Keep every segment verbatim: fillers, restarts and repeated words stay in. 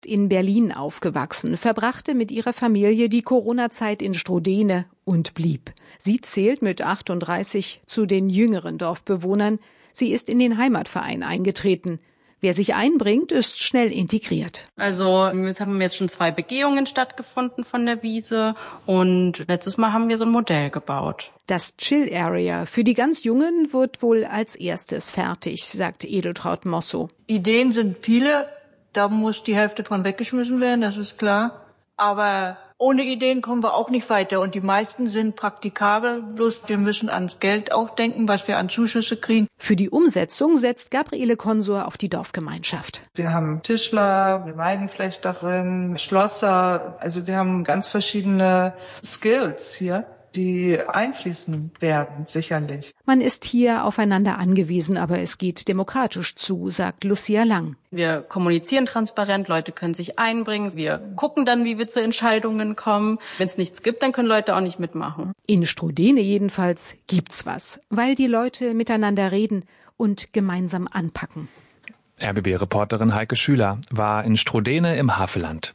in Berlin aufgewachsen, verbrachte mit ihrer Familie die Corona-Zeit in Strodene und blieb. Sie zählt mit achtunddreißig zu den jüngeren Dorfbewohnern. Sie ist in den Heimatverein eingetreten. Wer sich einbringt, ist schnell integriert. Also jetzt haben jetzt schon zwei Begehungen stattgefunden von der Wiese und letztes Mal haben wir so ein Modell gebaut. Das Chill Area für die ganz Jungen wird wohl als erstes fertig, sagt Edeltraud Mosso. Ideen sind viele, da muss die Hälfte von weggeschmissen werden, das ist klar. Aber ohne Ideen kommen wir auch nicht weiter und die meisten sind praktikabel, bloß wir müssen ans Geld auch denken, was wir an Zuschüsse kriegen. Für die Umsetzung setzt Gabriele Konsor auf die Dorfgemeinschaft. Wir haben Tischler, Weidenflechterin, Schlosser, also wir haben ganz verschiedene Skills hier, die einfließen werden, sicherlich. Man ist hier aufeinander angewiesen, aber es geht demokratisch zu, sagt Lucia Lang. Wir kommunizieren transparent, Leute können sich einbringen, wir gucken dann, wie wir zu Entscheidungen kommen. Wenn es nichts gibt, dann können Leute auch nicht mitmachen. In Strodene jedenfalls gibt's was, weil die Leute miteinander reden und gemeinsam anpacken. R B B-Reporterin Heike Schüler war in Strodene im Havelland.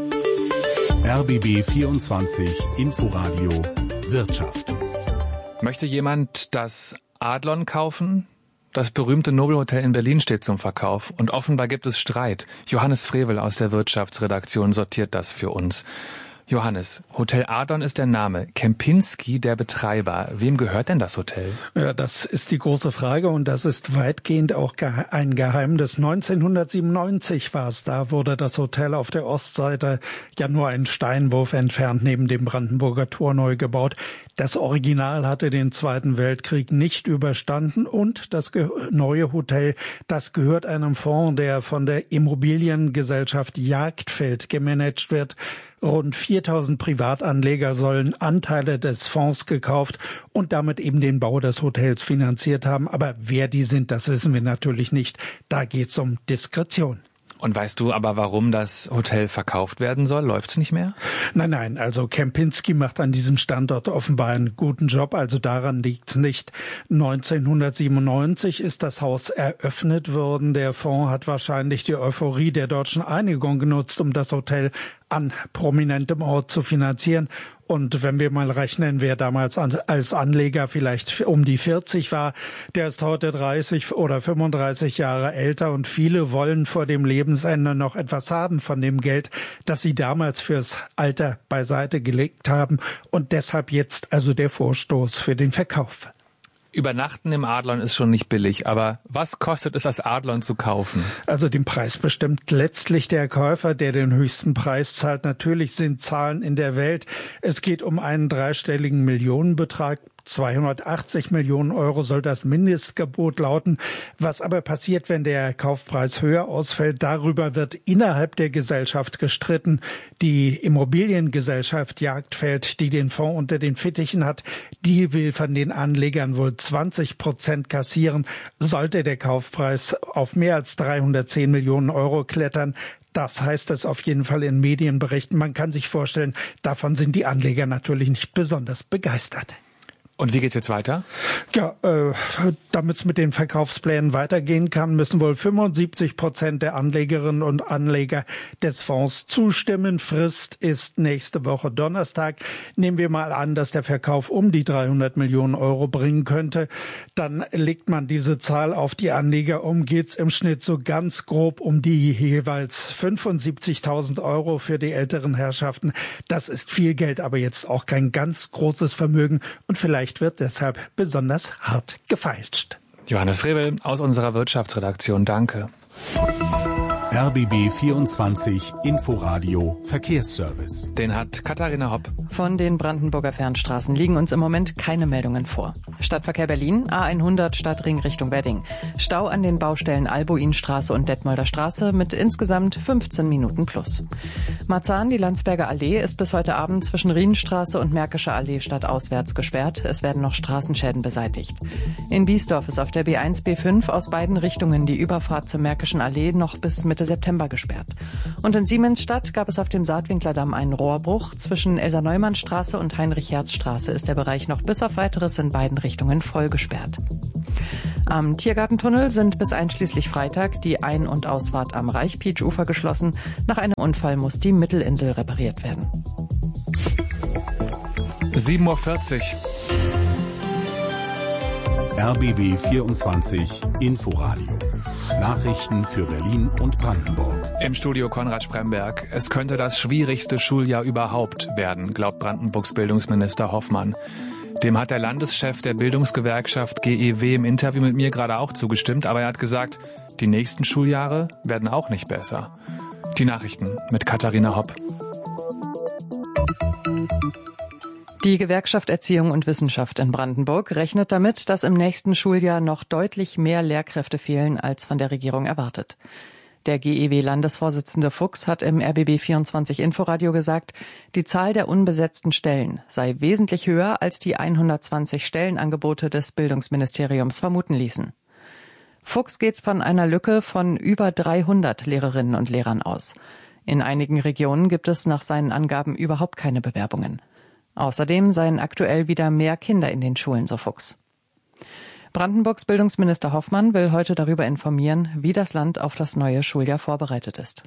R B B vierundzwanzig Inforadio Wirtschaft. Möchte jemand das Adlon kaufen? Das berühmte Nobelhotel in Berlin steht zum Verkauf und offenbar gibt es Streit. Johannes Frevel aus der Wirtschaftsredaktion sortiert das für uns. Johannes, Hotel Adlon ist der Name, Kempinski der Betreiber. Wem gehört denn das Hotel? Ja, das ist die große Frage und das ist weitgehend auch ein Geheimnis. neunzehnhundertsiebenundneunzig war es, da wurde das Hotel auf der Ostseite ja nur einen Steinwurf entfernt neben dem Brandenburger Tor neu gebaut. Das Original hatte den Zweiten Weltkrieg nicht überstanden und das neue Hotel, das gehört einem Fonds, der von der Immobiliengesellschaft Jagdfeld gemanagt wird. Rund viertausend Privatanleger sollen Anteile des Fonds gekauft und damit eben den Bau des Hotels finanziert haben. Aber wer die sind, das wissen wir natürlich nicht. Da geht's um Diskretion. Und weißt du aber, warum das Hotel verkauft werden soll? Läuft's nicht mehr? Nein, nein, also Kempinski macht an diesem Standort offenbar einen guten Job, also daran liegt's nicht. neunzehnhundertsiebenundneunzig ist das Haus eröffnet worden. Der Fonds hat wahrscheinlich die Euphorie der deutschen Einigung genutzt, um das Hotel an prominentem Ort zu finanzieren. Und wenn wir mal rechnen, wer damals als Anleger vielleicht um die vierzig war, der ist heute dreißig oder fünfunddreißig Jahre älter und viele wollen vor dem Lebensende noch etwas haben von dem Geld, das sie damals fürs Alter beiseite gelegt haben und deshalb jetzt also der Vorstoß für den Verkauf. Übernachten im Adlon ist schon nicht billig, aber was kostet es, das Adlon zu kaufen? Also den Preis bestimmt letztlich der Käufer, der den höchsten Preis zahlt. Natürlich sind Zahlen in der Welt. Es geht um einen dreistelligen Millionenbetrag. zweihundertachtzig Millionen Euro soll das Mindestgebot lauten. Was aber passiert, wenn der Kaufpreis höher ausfällt? Darüber wird innerhalb der Gesellschaft gestritten. Die Immobiliengesellschaft Jagdfeld, die den Fonds unter den Fittichen hat, die will von den Anlegern wohl zwanzig Prozent kassieren. Sollte der Kaufpreis auf mehr als dreihundertzehn Millionen Euro klettern, das heißt es auf jeden Fall in Medienberichten. Man kann sich vorstellen, davon sind die Anleger natürlich nicht besonders begeistert. Und wie geht's jetzt weiter? Ja, äh, damit es mit den Verkaufsplänen weitergehen kann, müssen wohl fünfundsiebzig Prozent der Anlegerinnen und Anleger des Fonds zustimmen. Frist ist nächste Woche Donnerstag. Nehmen wir mal an, dass der Verkauf um die dreihundert Millionen Euro bringen könnte. Dann legt man diese Zahl auf die Anleger um, geht's im Schnitt so ganz grob um die jeweils fünfundsiebzigtausend Euro für die älteren Herrschaften. Das ist viel Geld, aber jetzt auch kein ganz großes Vermögen und vielleicht wird deshalb besonders hart gefeilscht. Johannes Frevel aus unserer Wirtschaftsredaktion, danke. R B B vierundzwanzig Inforadio Verkehrsservice. Den hat Katharina Hopp. Von den Brandenburger Fernstraßen liegen uns im Moment keine Meldungen vor. Stadtverkehr Berlin, A hundert Stadtring Richtung Wedding. Stau an den Baustellen Albuinstraße und Detmolder Straße mit insgesamt fünfzehn Minuten plus. Marzahn, die Landsberger Allee, ist bis heute Abend zwischen Rienstraße und Märkischer Allee stadtauswärts gesperrt. Es werden noch Straßenschäden beseitigt. In Biesdorf ist auf der B eins B fünf aus beiden Richtungen die Überfahrt zur Märkischen Allee noch bis Mitte September gesperrt. Und in Siemensstadt gab es auf dem Saatwinkler Damm einen Rohrbruch. Zwischen Elsa-Neumann-Straße und Heinrich-Herz-Straße ist der Bereich noch bis auf Weiteres in beiden Richtungen voll gesperrt. Am Tiergartentunnel sind bis einschließlich Freitag die Ein- und Ausfahrt am Reichpeach-Ufer geschlossen. Nach einem Unfall muss die Mittelinsel repariert werden. sieben Uhr vierzig. R B B vierundzwanzig Inforadio. Nachrichten für Berlin und Brandenburg. Im Studio Konrad Spremberg. Es könnte das schwierigste Schuljahr überhaupt werden, glaubt Brandenburgs Bildungsminister Hoffmann. Dem hat der Landeschef der Bildungsgewerkschaft G E W im Interview mit mir gerade auch zugestimmt, aber er hat gesagt, die nächsten Schuljahre werden auch nicht besser. Die Nachrichten mit Katharina Hopp. Die Gewerkschaft Erziehung und Wissenschaft in Brandenburg rechnet damit, dass im nächsten Schuljahr noch deutlich mehr Lehrkräfte fehlen, als von der Regierung erwartet. Der G E W-Landesvorsitzende Fuchs hat im R B B vierundzwanzig Inforadio gesagt, die Zahl der unbesetzten Stellen sei wesentlich höher, als die hundertzwanzig Stellenangebote des Bildungsministeriums vermuten ließen. Fuchs geht von einer Lücke von über dreihundert Lehrerinnen und Lehrern aus. In einigen Regionen gibt es nach seinen Angaben überhaupt keine Bewerbungen. Außerdem seien aktuell wieder mehr Kinder in den Schulen, so Fuchs. Brandenburgs Bildungsminister Hoffmann will heute darüber informieren, wie das Land auf das neue Schuljahr vorbereitet ist.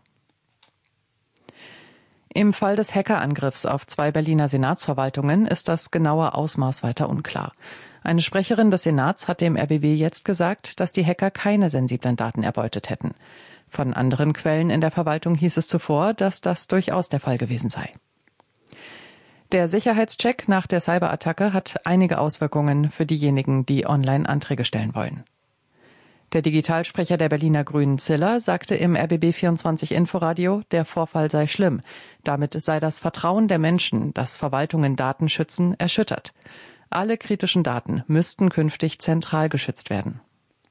Im Fall des Hackerangriffs auf zwei Berliner Senatsverwaltungen ist das genaue Ausmaß weiter unklar. Eine Sprecherin des Senats hat dem R B B jetzt gesagt, dass die Hacker keine sensiblen Daten erbeutet hätten. Von anderen Quellen in der Verwaltung hieß es zuvor, dass das durchaus der Fall gewesen sei. Der Sicherheitscheck nach der Cyberattacke hat einige Auswirkungen für diejenigen, die online Anträge stellen wollen. Der Digitalsprecher der Berliner Grünen Ziller sagte im R B B vierundzwanzig Inforadio, der Vorfall sei schlimm. Damit sei das Vertrauen der Menschen, dass Verwaltungen Daten schützen, erschüttert. Alle kritischen Daten müssten künftig zentral geschützt werden.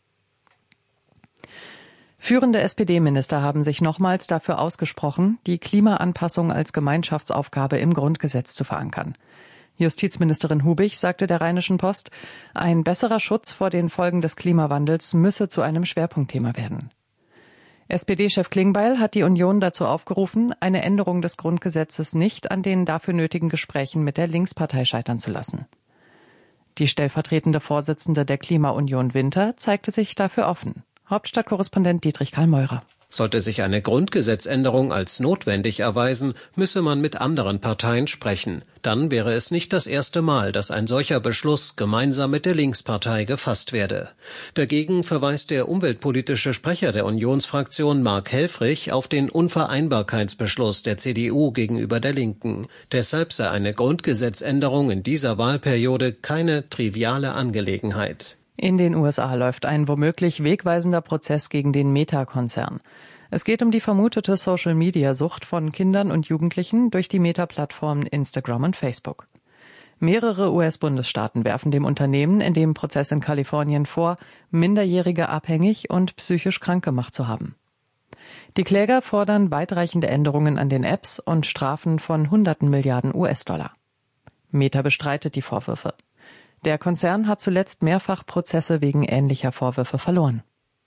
Führende S P D-Minister haben sich nochmals dafür ausgesprochen, die Klimaanpassung als Gemeinschaftsaufgabe im Grundgesetz zu verankern. Justizministerin Hubig sagte der Rheinischen Post, ein besserer Schutz vor den Folgen des Klimawandels müsse zu einem Schwerpunktthema werden. S P D-Chef Klingbeil hat die Union dazu aufgerufen, eine Änderung des Grundgesetzes nicht an den dafür nötigen Gesprächen mit der Linkspartei scheitern zu lassen. Die stellvertretende Vorsitzende der Klimaunion Winter zeigte sich dafür offen. Hauptstadtkorrespondent Dietrich Karl Meurer. Sollte sich eine Grundgesetzänderung als notwendig erweisen, müsse man mit anderen Parteien sprechen. Dann wäre es nicht das erste Mal, dass ein solcher Beschluss gemeinsam mit der Linkspartei gefasst werde. Dagegen verweist der umweltpolitische Sprecher der Unionsfraktion Mark Helfrich auf den Unvereinbarkeitsbeschluss der C D U gegenüber der Linken. Deshalb sei eine Grundgesetzänderung in dieser Wahlperiode keine triviale Angelegenheit. In den U S A läuft ein womöglich wegweisender Prozess gegen den Meta-Konzern. Es geht um die vermutete Social-Media-Sucht von Kindern und Jugendlichen durch die Meta-Plattformen Instagram und Facebook. Mehrere U S-Bundesstaaten werfen dem Unternehmen in dem Prozess in Kalifornien vor, Minderjährige abhängig und psychisch krank gemacht zu haben. Die Kläger fordern weitreichende Änderungen an den Apps und Strafen von hunderten Milliarden U S-Dollar. Meta bestreitet die Vorwürfe. Der Konzern hat zuletzt mehrfach Prozesse wegen ähnlicher Vorwürfe verloren.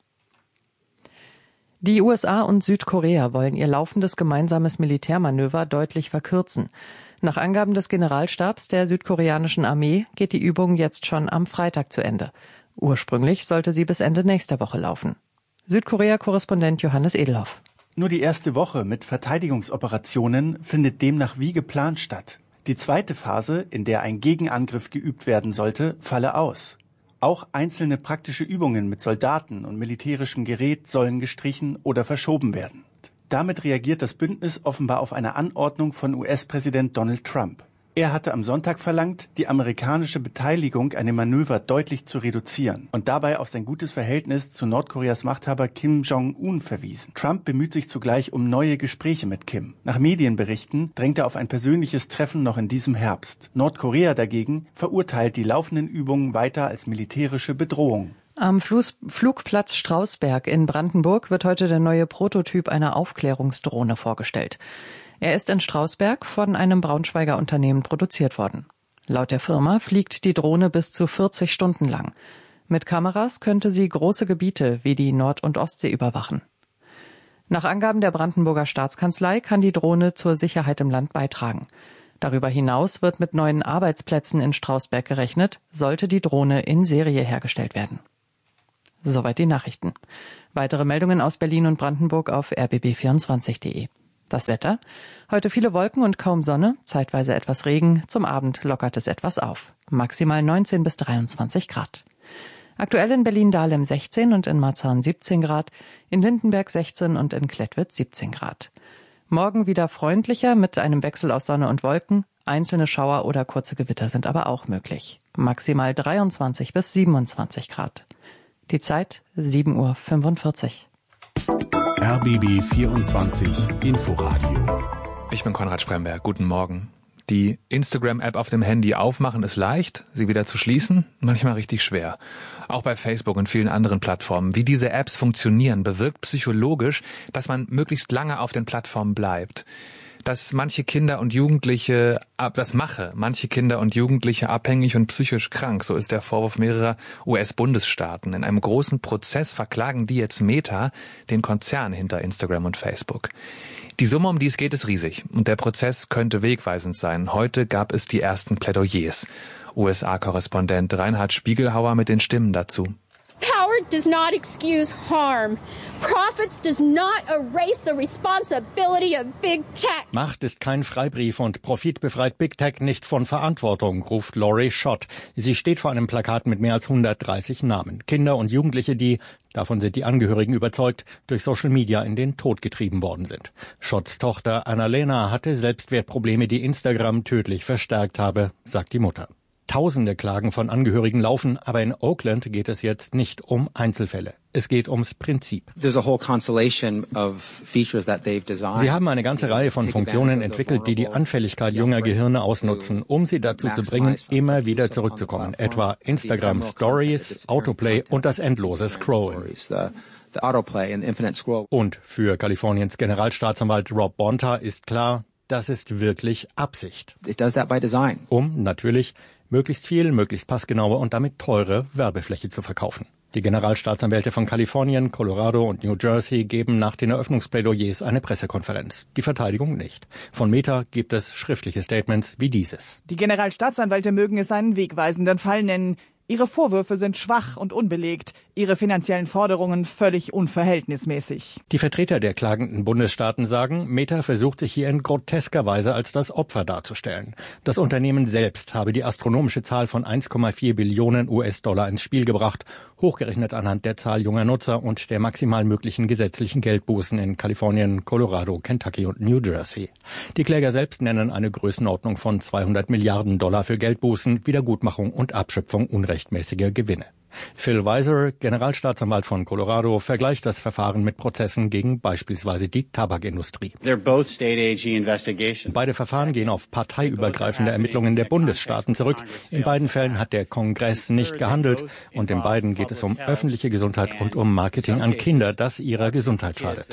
Die U S A und Südkorea wollen ihr laufendes gemeinsames Militärmanöver deutlich verkürzen. Nach Angaben des Generalstabs der südkoreanischen Armee geht die Übung jetzt schon am Freitag zu Ende. Ursprünglich sollte sie bis Ende nächster Woche laufen. Südkorea-Korrespondent Johannes Edelhoff. Nur die erste Woche mit Verteidigungsoperationen findet demnach wie geplant statt. Die zweite Phase, in der ein Gegenangriff geübt werden sollte, falle aus. Auch einzelne praktische Übungen mit Soldaten und militärischem Gerät sollen gestrichen oder verschoben werden. Damit reagiert das Bündnis offenbar auf eine Anordnung von U S-Präsident Donald Trump. Er hatte am Sonntag verlangt, die amerikanische Beteiligung an dem Manöver deutlich zu reduzieren und dabei auf sein gutes Verhältnis zu Nordkoreas Machthaber Kim Jong-un verwiesen. Trump bemüht sich zugleich um neue Gespräche mit Kim. Nach Medienberichten drängt er auf ein persönliches Treffen noch in diesem Herbst. Nordkorea dagegen verurteilt die laufenden Übungen weiter als militärische Bedrohung. Am Flugplatz Strausberg in Brandenburg wird heute der neue Prototyp einer Aufklärungsdrohne vorgestellt. Er ist in Strausberg von einem Braunschweiger Unternehmen produziert worden. Laut der Firma fliegt die Drohne bis zu vierzig Stunden lang. Mit Kameras könnte sie große Gebiete wie die Nord- und Ostsee überwachen. Nach Angaben der Brandenburger Staatskanzlei kann die Drohne zur Sicherheit im Land beitragen. Darüber hinaus wird mit neuen Arbeitsplätzen in Strausberg gerechnet, sollte die Drohne in Serie hergestellt werden. Soweit die Nachrichten. Weitere Meldungen aus Berlin und Brandenburg auf r b b vierundzwanzig punkt de. Das Wetter. Heute viele Wolken und kaum Sonne, zeitweise etwas Regen. Zum Abend lockert es etwas auf. Maximal neunzehn bis dreiundzwanzig Grad. Aktuell in Berlin-Dahlem sechzehn und in Marzahn siebzehn Grad, in Lindenberg sechzehn und in Klettwitz siebzehn Grad. Morgen wieder freundlicher mit einem Wechsel aus Sonne und Wolken. Einzelne Schauer oder kurze Gewitter sind aber auch möglich. Maximal dreiundzwanzig bis siebenundzwanzig Grad. Die Zeit sieben Uhr fünfundvierzig. R B B vierundzwanzig Inforadio. Ich bin Konrad Spremberg. Guten Morgen. Die Instagram-App auf dem Handy aufmachen ist leicht, sie wieder zu schließen, manchmal richtig schwer. Auch bei Facebook und vielen anderen Plattformen. Wie diese Apps funktionieren, bewirkt psychologisch, dass man möglichst lange auf den Plattformen bleibt. Dass manche Kinder und Jugendliche, das mache manche Kinder und Jugendliche abhängig und psychisch krank, so ist der Vorwurf mehrerer U S-Bundesstaaten. In einem großen Prozess verklagen die jetzt Meta, den Konzern hinter Instagram und Facebook. Die Summe, um die es geht, ist riesig und der Prozess könnte wegweisend sein. Heute gab es die ersten Plädoyers. U S A-Korrespondent Reinhard Spiegelhauer mit den Stimmen dazu. Power does not excuse harm. Profits does not erase the responsibility of Big Tech. Macht ist kein Freibrief und Profit befreit Big Tech nicht von Verantwortung, ruft Laurie Schott. Sie steht vor einem Plakat mit mehr als hundertdreißig Namen. Kinder und Jugendliche, die, davon sind die Angehörigen überzeugt, durch Social Media in den Tod getrieben worden sind. Schotts Tochter Annalena hatte Selbstwertprobleme, die Instagram tödlich verstärkt habe, sagt die Mutter. Tausende Klagen von Angehörigen laufen, aber in Oakland geht es jetzt nicht um Einzelfälle. Es geht ums Prinzip. Sie haben eine ganze Reihe von Funktionen entwickelt, die die Anfälligkeit junger Gehirne ausnutzen, um sie dazu zu bringen, immer wieder zurückzukommen. Etwa Instagram Stories, Autoplay und das endlose Scrollen. Und für Kaliforniens Generalstaatsanwalt Rob Bonta ist klar, das ist wirklich Absicht. Um natürlich möglichst viel, möglichst passgenaue und damit teure Werbefläche zu verkaufen. Die Generalstaatsanwälte von Kalifornien, Colorado und New Jersey geben nach den Eröffnungsplädoyers eine Pressekonferenz. Die Verteidigung nicht. Von Meta gibt es schriftliche Statements wie dieses. Die Generalstaatsanwälte mögen es einen wegweisenden Fall nennen. Ihre Vorwürfe sind schwach und unbelegt, ihre finanziellen Forderungen völlig unverhältnismäßig. Die Vertreter der klagenden Bundesstaaten sagen, Meta versucht sich hier in grotesker Weise als das Opfer darzustellen. Das Unternehmen selbst habe die astronomische Zahl von eins Komma vier Billionen U S-Dollar ins Spiel gebracht, hochgerechnet anhand der Zahl junger Nutzer und der maximal möglichen gesetzlichen Geldbußen in Kalifornien, Colorado, Kentucky und New Jersey. Die Kläger selbst nennen eine Größenordnung von zweihundert Milliarden Dollar für Geldbußen, Wiedergutmachung und Abschöpfung unrechtmäßiger Gewinne. Phil Weiser, Generalstaatsanwalt von Colorado, vergleicht das Verfahren mit Prozessen gegen beispielsweise die Tabakindustrie. Beide Verfahren gehen auf parteiübergreifende Ermittlungen der Bundesstaaten zurück. In beiden Fällen hat der Kongress nicht gehandelt und in beiden geht es um öffentliche Gesundheit und um Marketing an Kinder, das ihrer Gesundheit schadet.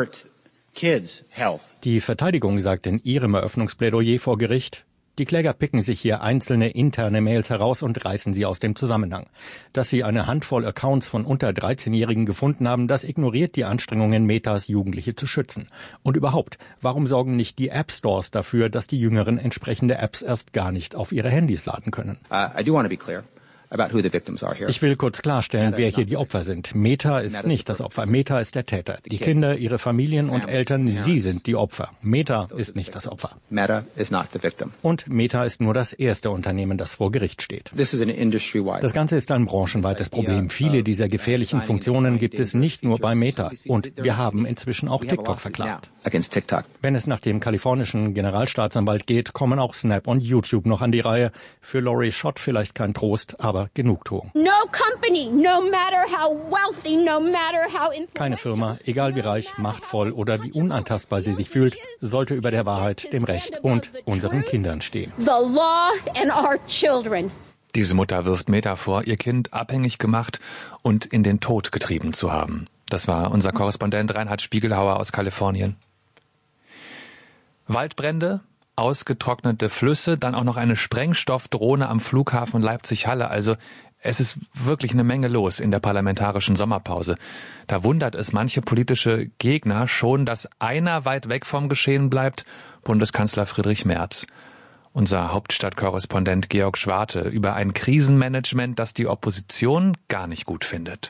Die Verteidigung sagt in ihrem Eröffnungsplädoyer vor Gericht, die Kläger picken sich hier einzelne interne Mails heraus und reißen sie aus dem Zusammenhang. Dass sie eine Handvoll Accounts von unter dreizehnjährigen gefunden haben, das ignoriert die Anstrengungen Metas, Jugendliche zu schützen. Und überhaupt, warum sorgen nicht die App Stores dafür, dass die Jüngeren entsprechende Apps erst gar nicht auf ihre Handys laden können? Uh, I do want to be clear. Ich will kurz klarstellen, wer hier die Opfer sind. Meta ist nicht das Opfer. Meta ist der Täter. Die Kinder, ihre Familien und Eltern, sie sind die Opfer. Meta ist nicht das Opfer. Und Meta ist nur das erste Unternehmen, das vor Gericht steht. Das Ganze ist ein branchenweites Problem. Viele dieser gefährlichen Funktionen gibt es nicht nur bei Meta. Und wir haben inzwischen auch TikTok verklagt. Wenn es nach dem kalifornischen Generalstaatsanwalt geht, kommen auch Snap und YouTube noch an die Reihe. Für Laurie Schott vielleicht kein Trost, aber Genugtuung. No company, no matter how wealthy, no matter how Keine Firma, egal wie reich, machtvoll oder wie unantastbar sie sich fühlt, sollte über der Wahrheit, dem Recht und unseren Kindern stehen. The law and our children. Diese Mutter wirft Meta vor, ihr Kind abhängig gemacht und in den Tod getrieben zu haben. Das war unser Korrespondent Reinhard Spiegelhauer aus Kalifornien. Waldbrände, ausgetrocknete Flüsse, dann auch noch eine Sprengstoffdrohne am Flughafen Leipzig-Halle. Also es ist wirklich eine Menge los in der parlamentarischen Sommerpause. Da wundert es manche politische Gegner schon, dass einer weit weg vom Geschehen bleibt, Bundeskanzler Friedrich Merz. Unser Hauptstadtkorrespondent Georg Schwarte über ein Krisenmanagement, das die Opposition gar nicht gut findet.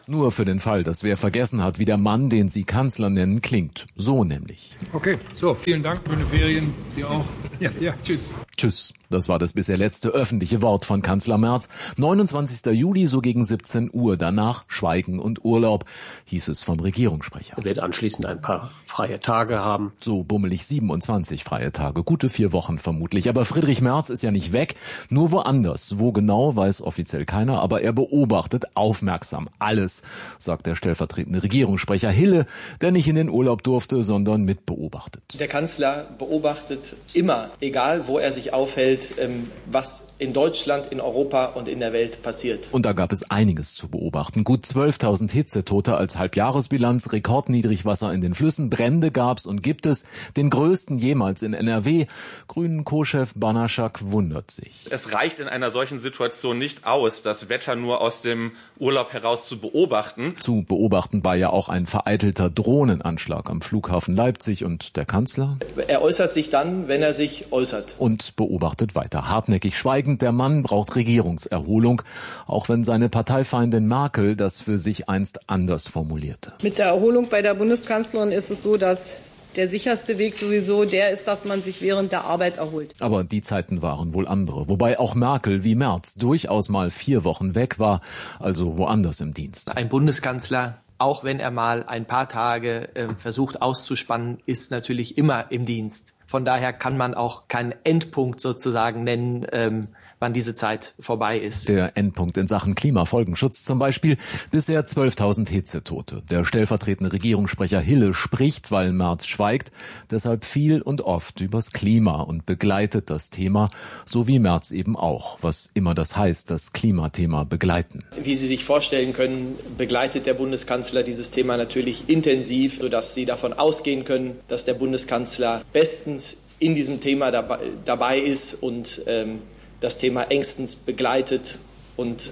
Nur für den Fall, dass wer vergessen hat, wie der Mann, den Sie Kanzler nennen, klingt. So nämlich. Okay, so, vielen Dank. Schöne Ferien. Dir auch. Ja, ja, tschüss. Tschüss. Das war das bisher letzte öffentliche Wort von Kanzler Merz. neunundzwanzigster Juli, so gegen siebzehn Uhr. Danach Schweigen und Urlaub, hieß es vom Regierungssprecher. Er wird anschließend ein paar freie Tage haben. So bummelig siebenundzwanzig freie Tage. Gute vier Wochen vermutlich. Aber Friedrich Merz ist ja nicht weg, nur woanders. Wo genau, weiß offiziell keiner, aber er beobachtet aufmerksam alles, sagt der stellvertretende Regierungssprecher Hille, der nicht in den Urlaub durfte, sondern mitbeobachtet. Der Kanzler beobachtet immer, egal wo er sich aufhält, was in Deutschland, in Europa und in der Welt passiert. Und da gab es einiges zu beobachten. Gut zwölftausend Hitzetote als Halbjahresbilanz, Rekordniedrigwasser in den Flüssen, Brände gab's und gibt es, den größten jemals in N R W. Grünen Co-Chef Banaschak wundert sich. Es reicht in einer solchen Situation nicht aus, das Wetter nur aus dem Urlaub heraus zu beobachten. Zu beobachten war ja auch ein vereitelter Drohnenanschlag am Flughafen Leipzig und der Kanzler? Er äußert sich dann, wenn er sich äußert. Und beobachtet weiter. Hartnäckig schweigend, der Mann braucht Regierungserholung, auch wenn seine Parteifeindin Merkel das für sich einst anders formulierte. Mit der Erholung bei der Bundeskanzlerin ist es so, dass der sicherste Weg sowieso der ist, dass man sich während der Arbeit erholt. Aber die Zeiten waren wohl andere. Wobei auch Merkel wie Merz durchaus mal vier Wochen weg war, also woanders im Dienst. Ein Bundeskanzler, auch wenn er mal ein paar Tage äh, versucht auszuspannen, ist natürlich immer im Dienst. Von daher kann man auch keinen Endpunkt sozusagen nennen, ähm, wann diese Zeit vorbei ist. Der Endpunkt in Sachen Klimafolgenschutz zum Beispiel. Bisher zwölftausend Hitzetote. Der stellvertretende Regierungssprecher Hille spricht, weil Merz schweigt, deshalb viel und oft übers Klima und begleitet das Thema, so wie Merz eben auch, was immer das heißt, das Klimathema begleiten. Wie Sie sich vorstellen können, begleitet der Bundeskanzler dieses Thema natürlich intensiv, sodass Sie davon ausgehen können, dass der Bundeskanzler bestens in diesem Thema dabei, dabei ist und ähm, das Thema engstens begleitet und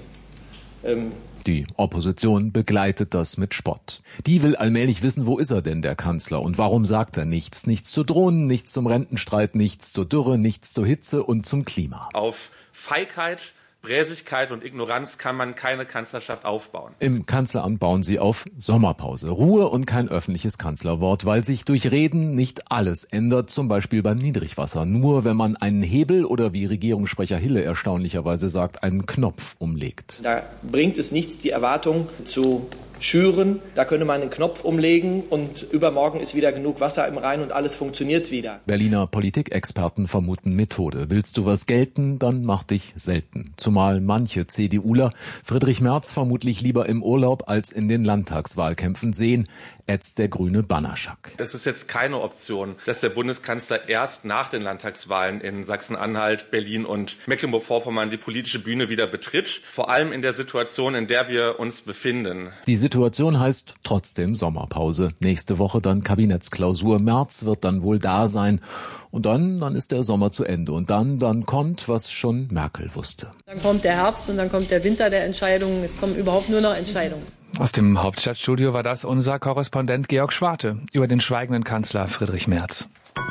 ähm die Opposition begleitet das mit Spott. Die will allmählich wissen, wo ist er denn, der Kanzler, und warum sagt er nichts? Nichts zu Drohnen, nichts zum Rentenstreit, nichts zur Dürre, nichts zur Hitze und zum Klima. Auf Feigheit, Bräsigkeit und Ignoranz kann man keine Kanzlerschaft aufbauen. Im Kanzleramt bauen sie auf Sommerpause. Ruhe und kein öffentliches Kanzlerwort, weil sich durch Reden nicht alles ändert, zum Beispiel beim Niedrigwasser. Nur wenn man einen Hebel oder, wie Regierungssprecher Hille erstaunlicherweise sagt, einen Knopf umlegt. Da bringt es nichts, die Erwartung zu schüren. Da könnte man einen Knopf umlegen und übermorgen ist wieder genug Wasser im Rhein und alles funktioniert wieder. Berliner Politikexperten vermuten Methode. Willst du was gelten, dann mach dich selten. Zumal manche CDUler Friedrich Merz vermutlich lieber im Urlaub als in den Landtagswahlkämpfen sehen, ätzt der grüne Banaschak. Es ist jetzt keine Option, dass der Bundeskanzler erst nach den Landtagswahlen in Sachsen-Anhalt, Berlin und Mecklenburg-Vorpommern die politische Bühne wieder betritt. Vor allem in der Situation, in der wir uns befinden. Die Situation heißt trotzdem Sommerpause. Nächste Woche dann Kabinettsklausur. Merz wird dann wohl da sein. Und dann, dann ist der Sommer zu Ende. Und dann, dann kommt, was schon Merkel wusste. Dann kommt der Herbst und dann kommt der Winter der Entscheidungen. Jetzt kommen überhaupt nur noch Entscheidungen. Aus dem Hauptstadtstudio war das unser Korrespondent Georg Schwarte über den schweigenden Kanzler Friedrich Merz.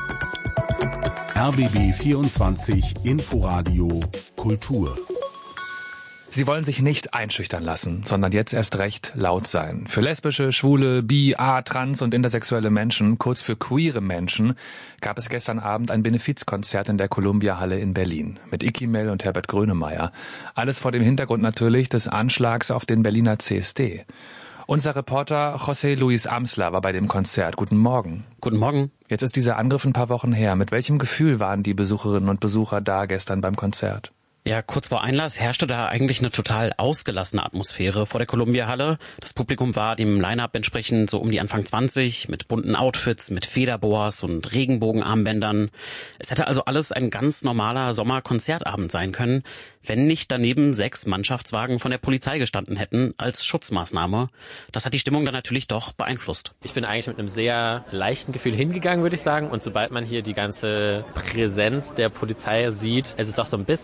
R B B vierundzwanzig Inforadio Kultur. Sie wollen sich nicht einschüchtern lassen, sondern jetzt erst recht laut sein. Für lesbische, schwule, bi, a, trans und intersexuelle Menschen, kurz für queere Menschen, gab es gestern Abend ein Benefizkonzert in der Columbia-Halle in Berlin mit Icky Mell und Herbert Grönemeyer. Alles vor dem Hintergrund natürlich des Anschlags auf den Berliner C S D. Unser Reporter José Luis Amsler war bei dem Konzert. Guten Morgen. Guten Morgen. Jetzt ist dieser Angriff ein paar Wochen her. Mit welchem Gefühl waren die Besucherinnen und Besucher da gestern beim Konzert? Ja, kurz vor Einlass herrschte da eigentlich eine total ausgelassene Atmosphäre vor der Columbia-Halle. Das Publikum war dem Line-Up entsprechend so um die Anfang zwanzig, mit bunten Outfits, mit Federboas und Regenbogenarmbändern. Es hätte also alles ein ganz normaler Sommerkonzertabend sein können, wenn nicht daneben sechs Mannschaftswagen von der Polizei gestanden hätten als Schutzmaßnahme. Das hat die Stimmung dann natürlich doch beeinflusst. Ich bin eigentlich mit einem sehr leichten Gefühl hingegangen, würde ich sagen. Und sobald man hier die ganze Präsenz der Polizei sieht, es ist doch so ein bisschen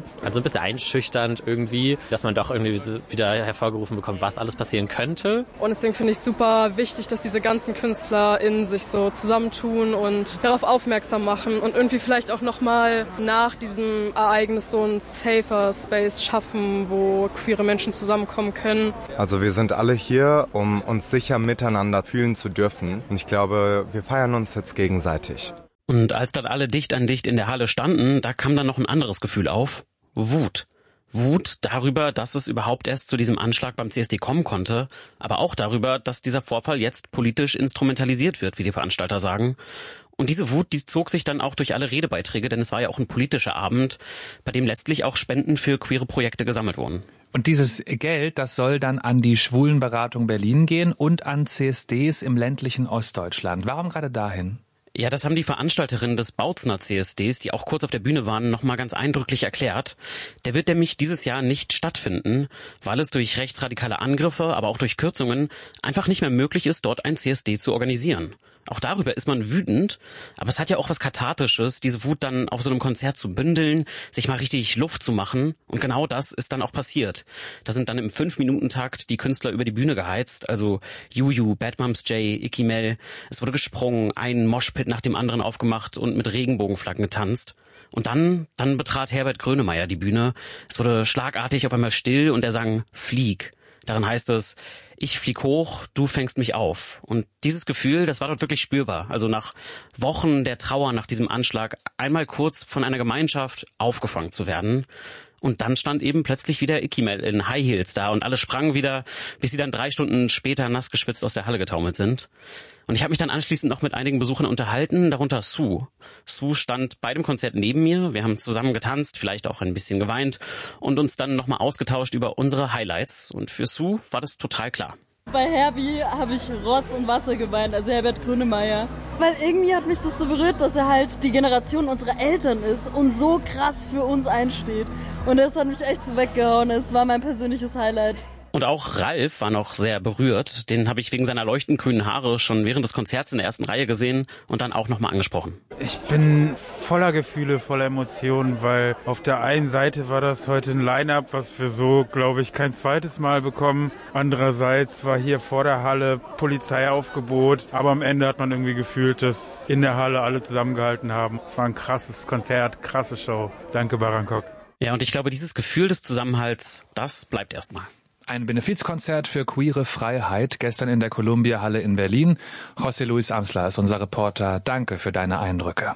Also ein bisschen einschüchternd irgendwie, dass man doch irgendwie wieder hervorgerufen bekommt, was alles passieren könnte. Und deswegen finde ich super wichtig, dass diese ganzen KünstlerInnen sich so zusammentun und darauf aufmerksam machen und irgendwie vielleicht auch nochmal nach diesem Ereignis so ein safer Space schaffen, wo queere Menschen zusammenkommen können. Also wir sind alle hier, um uns sicher miteinander fühlen zu dürfen. Und ich glaube, wir feiern uns jetzt gegenseitig. Und als dann alle dicht an dicht in der Halle standen, da kam dann noch ein anderes Gefühl auf. Wut. Wut darüber, dass es überhaupt erst zu diesem Anschlag beim C S D kommen konnte, aber auch darüber, dass dieser Vorfall jetzt politisch instrumentalisiert wird, wie die Veranstalter sagen. Und diese Wut, die zog sich dann auch durch alle Redebeiträge, denn es war ja auch ein politischer Abend, bei dem letztlich auch Spenden für queere Projekte gesammelt wurden. Und dieses Geld, das soll dann an die Schwulenberatung Berlin gehen und an C S Ds im ländlichen Ostdeutschland. Warum gerade dahin? Ja, das haben die Veranstalterinnen des Bautzner C S Ds, die auch kurz auf der Bühne waren, nochmal ganz eindrücklich erklärt. Der wird nämlich dieses Jahr nicht stattfinden, weil es durch rechtsradikale Angriffe, aber auch durch Kürzungen einfach nicht mehr möglich ist, dort ein C S D zu organisieren. Auch darüber ist man wütend, aber es hat ja auch was Kathartisches, diese Wut dann auf so einem Konzert zu bündeln, sich mal richtig Luft zu machen. Und genau das ist dann auch passiert. Da sind dann im Fünf-Minuten-Takt die Künstler über die Bühne geheizt, also Juju, Bad Moms J, Icky Mel. Es wurde gesprungen, ein Moshpit nach dem anderen aufgemacht und mit Regenbogenflaggen getanzt. Und dann, dann betrat Herbert Grönemeyer die Bühne. Es wurde schlagartig auf einmal still und er sang Flieg. Darin heißt es, ich flieg hoch, du fängst mich auf. Und dieses Gefühl, das war dort wirklich spürbar. Also nach Wochen der Trauer nach diesem Anschlag einmal kurz von einer Gemeinschaft aufgefangen zu werden. Und dann stand eben plötzlich wieder Icky Mel in High Heels da und alle sprangen wieder, bis sie dann drei Stunden später nass geschwitzt aus der Halle getaumelt sind. Und ich habe mich dann anschließend noch mit einigen Besuchern unterhalten, darunter Sue. Sue stand bei dem Konzert neben mir, wir haben zusammen getanzt, vielleicht auch ein bisschen geweint und uns dann nochmal ausgetauscht über unsere Highlights. Und für Sue war das total klar. Bei Herbie habe ich Rotz und Wasser geweint, also Herbert Grönemeyer. Weil irgendwie hat mich das so berührt, dass er halt die Generation unserer Eltern ist und so krass für uns einsteht. Und das hat mich echt so weggehauen, es war mein persönliches Highlight. Und auch Ralf war noch sehr berührt. Den habe ich wegen seiner leuchtend grünen Haare schon während des Konzerts in der ersten Reihe gesehen und dann auch nochmal angesprochen. Ich bin voller Gefühle, voller Emotionen, weil auf der einen Seite war das heute ein Line-Up, was wir so, glaube ich, kein zweites Mal bekommen. Andererseits war hier vor der Halle Polizeiaufgebot, aber am Ende hat man irgendwie gefühlt, dass in der Halle alle zusammengehalten haben. Es war ein krasses Konzert, krasse Show. Danke, Barankok. Ja, und ich glaube, dieses Gefühl des Zusammenhalts, das bleibt erstmal. Ein Benefizkonzert für queere Freiheit gestern in der Columbia-Halle in Berlin. José Luis Amsler ist unser Reporter. Danke für deine Eindrücke.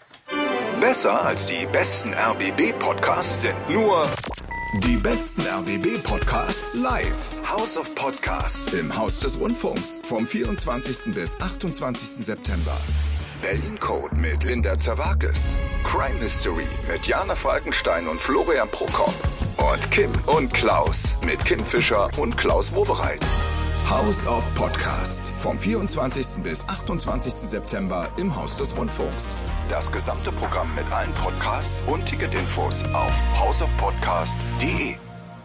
Besser als die besten R B B-Podcasts sind nur die besten R B B-Podcasts live. House of Podcasts im Haus des Rundfunks vom vierundzwanzigsten bis achtundzwanzigsten September. Berlin Code mit Linda Zerwakis. Crime Mystery mit Jana Falkenstein und Florian Prokop. Und Kim und Klaus mit Kim Fischer und Klaus Wobereit. House of Podcasts vom vierundzwanzigsten bis achtundzwanzigsten September im Haus des Rundfunks. Das gesamte Programm mit allen Podcasts und Ticketinfos auf houseofpodcast punkt de.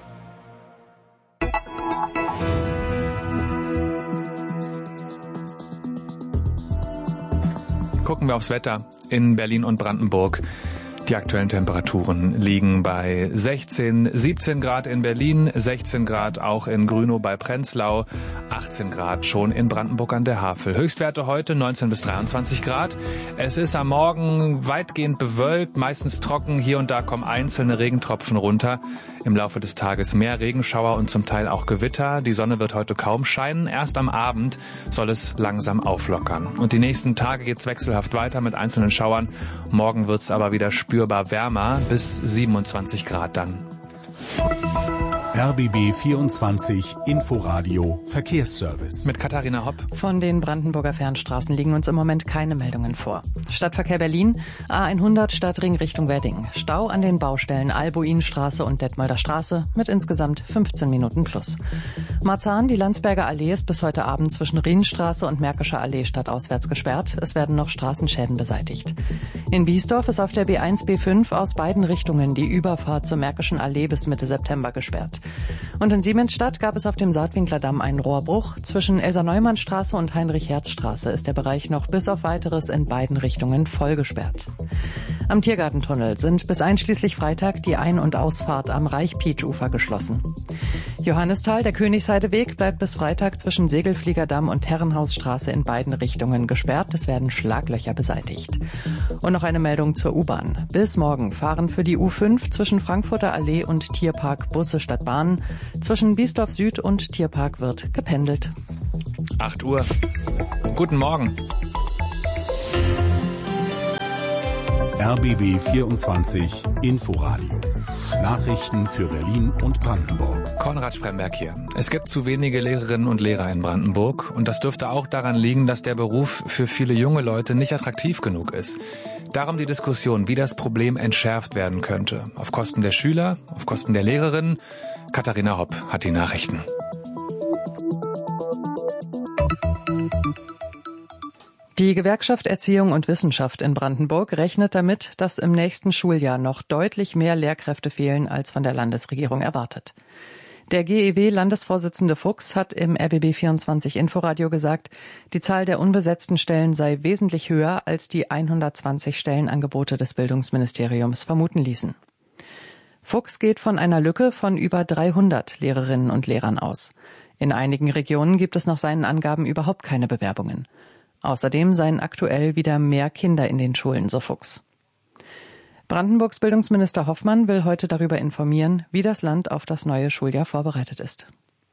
Gucken wir aufs Wetter in Berlin und Brandenburg. Die aktuellen Temperaturen liegen bei sechzehn, siebzehn Grad in Berlin, sechzehn Grad auch in Grünow bei Prenzlau, achtzehn Grad schon in Brandenburg an der Havel. Höchstwerte heute neunzehn bis dreiundzwanzig Grad. Es ist am Morgen weitgehend bewölkt, meistens trocken. Hier und da kommen einzelne Regentropfen runter. Im Laufe des Tages mehr Regenschauer und zum Teil auch Gewitter. Die Sonne wird heute kaum scheinen. Erst am Abend soll es langsam auflockern. Und die nächsten Tage geht's wechselhaft weiter mit einzelnen Schauern. Morgen wird's aber wieder spürbar wärmer, bis siebenundzwanzig Grad dann. R B B vierundzwanzig Inforadio Verkehrsservice. Mit Katharina Hopp. Von den Brandenburger Fernstraßen liegen uns im Moment keine Meldungen vor. Stadtverkehr Berlin, A hundert Stadtring Richtung Wedding. Stau an den Baustellen Albuinstraße und Detmolder Straße mit insgesamt fünfzehn Minuten plus. Marzahn, die Landsberger Allee ist bis heute Abend zwischen Rienstraße und Märkischer Allee stadtauswärts gesperrt. Es werden noch Straßenschäden beseitigt. In Biesdorf ist auf der B eins B fünf aus beiden Richtungen die Überfahrt zur Märkischen Allee bis Mitte September gesperrt. Und in Siemensstadt gab es auf dem Saatwinkler Damm einen Rohrbruch. Zwischen Elsa-Neumann-Straße und Heinrich-Herz-Straße ist der Bereich noch bis auf Weiteres in beiden Richtungen voll gesperrt. Am Tiergartentunnel sind bis einschließlich Freitag die Ein- und Ausfahrt am Reich-Pietsch-Ufer geschlossen. Johannisthal, der Königsheideweg, bleibt bis Freitag zwischen Segelfliegerdamm und Herrenhausstraße in beiden Richtungen gesperrt. Es werden Schlaglöcher beseitigt. Und noch eine Meldung zur U-Bahn. Bis morgen fahren für die U fünf zwischen Frankfurter Allee und Tierpark Busse statt Bahnen. Zwischen Biesdorf Süd und Tierpark wird gependelt. acht Uhr. Guten Morgen. R B B vierundzwanzig Inforadio. Nachrichten für Berlin und Brandenburg. Konrad Spremberg hier. Es gibt zu wenige Lehrerinnen und Lehrer in Brandenburg und das dürfte auch daran liegen, dass der Beruf für viele junge Leute nicht attraktiv genug ist. Darum die Diskussion, wie das Problem entschärft werden könnte. Auf Kosten der Schüler, auf Kosten der Lehrerinnen. Katharina Hopp hat die Nachrichten. Die Gewerkschaft Erziehung und Wissenschaft in Brandenburg rechnet damit, dass im nächsten Schuljahr noch deutlich mehr Lehrkräfte fehlen als von der Landesregierung erwartet. Der G E W-Landesvorsitzende Fuchs hat im R B B vierundzwanzig Inforadio gesagt, die Zahl der unbesetzten Stellen sei wesentlich höher, als die hundertzwanzig Stellenangebote des Bildungsministeriums vermuten ließen. Fuchs geht von einer Lücke von über dreihundert Lehrerinnen und Lehrern aus. In einigen Regionen gibt es nach seinen Angaben überhaupt keine Bewerbungen. Außerdem seien aktuell wieder mehr Kinder in den Schulen, so Fuchs. Brandenburgs Bildungsminister Hoffmann will heute darüber informieren, wie das Land auf das neue Schuljahr vorbereitet ist.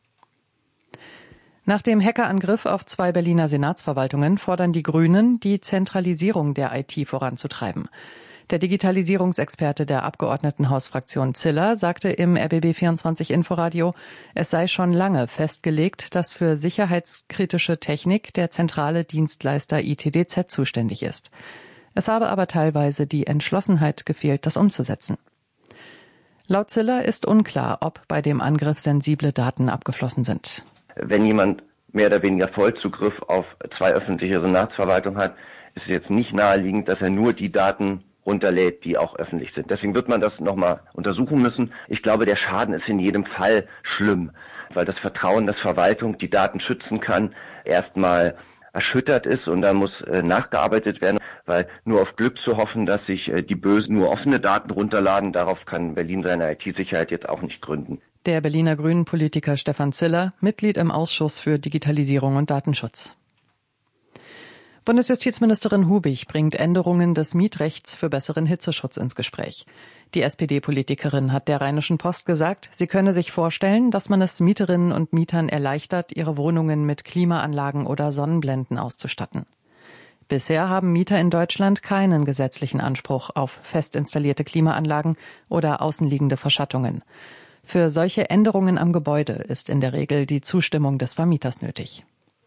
Nach dem Hackerangriff auf zwei Berliner Senatsverwaltungen fordern die Grünen, die Zentralisierung der I T voranzutreiben. Der Digitalisierungsexperte der Abgeordnetenhausfraktion Ziller sagte im R B B vierundzwanzig Inforadio, es sei schon lange festgelegt, dass für sicherheitskritische Technik der zentrale Dienstleister I T D Z zuständig ist. Es habe aber teilweise die Entschlossenheit gefehlt, das umzusetzen. Laut Ziller ist unklar, ob bei dem Angriff sensible Daten abgeflossen sind. Wenn jemand mehr oder weniger Vollzugriff auf zwei öffentliche Senatsverwaltungen hat, ist es jetzt nicht naheliegend, dass er nur die Daten runterlädt, die auch öffentlich sind. Deswegen wird man das nochmal untersuchen müssen. Ich glaube, der Schaden ist in jedem Fall schlimm, weil das Vertrauen, dass Verwaltung die Daten schützen kann, erstmal erschüttert ist und da muss äh, nachgearbeitet werden, weil nur auf Glück zu hoffen, dass sich äh, die Bösen nur offene Daten runterladen, darauf kann Berlin seine I T-Sicherheit jetzt auch nicht gründen. Der Berliner Grünen-Politiker Stefan Ziller, Mitglied im Ausschuss für Digitalisierung und Datenschutz. Bundesjustizministerin Hubig bringt Änderungen des Mietrechts für besseren Hitzeschutz ins Gespräch. Die S P D-Politikerin hat der Rheinischen Post gesagt, sie könne sich vorstellen, dass man es Mieterinnen und Mietern erleichtert, ihre Wohnungen mit Klimaanlagen oder Sonnenblenden auszustatten. Bisher haben Mieter in Deutschland keinen gesetzlichen Anspruch auf fest installierte Klimaanlagen oder außenliegende Verschattungen. Für solche Änderungen am Gebäude ist in der Regel die Zustimmung des Vermieters nötig.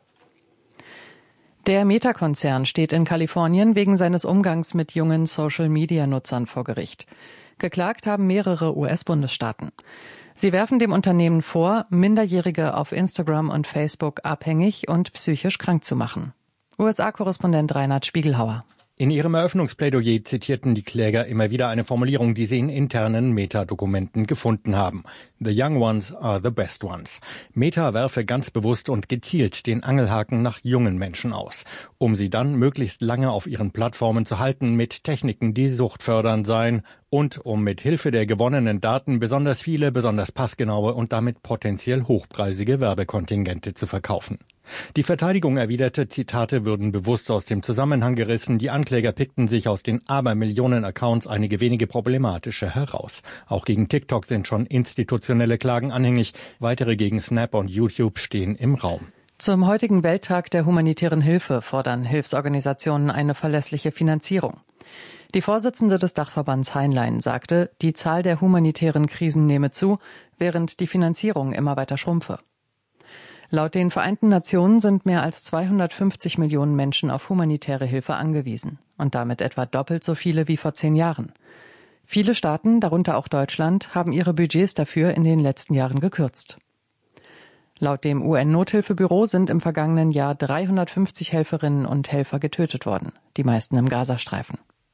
Der Meta-Konzern steht in Kalifornien wegen seines Umgangs mit jungen Social-Media-Nutzern vor Gericht. Geklagt haben mehrere U S-Bundesstaaten. Sie werfen dem Unternehmen vor, Minderjährige auf Instagram und Facebook abhängig und psychisch krank zu machen. U S A-Korrespondent Reinhard Spiegelhauer. In ihrem Eröffnungsplädoyer zitierten die Kläger immer wieder eine Formulierung, die sie in internen Meta-Dokumenten gefunden haben. The young ones are the best ones. Meta werfe ganz bewusst und gezielt den Angelhaken nach jungen Menschen aus, um sie dann möglichst lange auf ihren Plattformen zu halten mit Techniken, die suchtfördernd seien und um mit Hilfe der gewonnenen Daten besonders viele, besonders passgenaue und damit potenziell hochpreisige Werbekontingente zu verkaufen. Die Verteidigung erwiderte, Zitate würden bewusst aus dem Zusammenhang gerissen. Die Ankläger pickten sich aus den Abermillionen Accounts einige wenige problematische heraus. Auch gegen TikTok sind schon institutionelle Klagen anhängig. Weitere gegen Snap und YouTube stehen im Raum. Zum heutigen Welttag der humanitären Hilfe fordern Hilfsorganisationen eine verlässliche Finanzierung. Die Vorsitzende des Dachverbands Heinlein sagte, die Zahl der humanitären Krisen nehme zu, während die Finanzierung immer weiter schrumpfe. Laut den Vereinten Nationen sind mehr als zweihundertfünfzig Millionen Menschen auf humanitäre Hilfe angewiesen und damit etwa doppelt so viele wie vor zehn Jahren. Viele Staaten, darunter auch Deutschland, haben ihre Budgets dafür in den letzten Jahren gekürzt. Laut dem U N-Nothilfebüro sind im vergangenen Jahr dreihundertfünfzig Helferinnen und Helfer getötet worden, die meisten im Gazastreifen.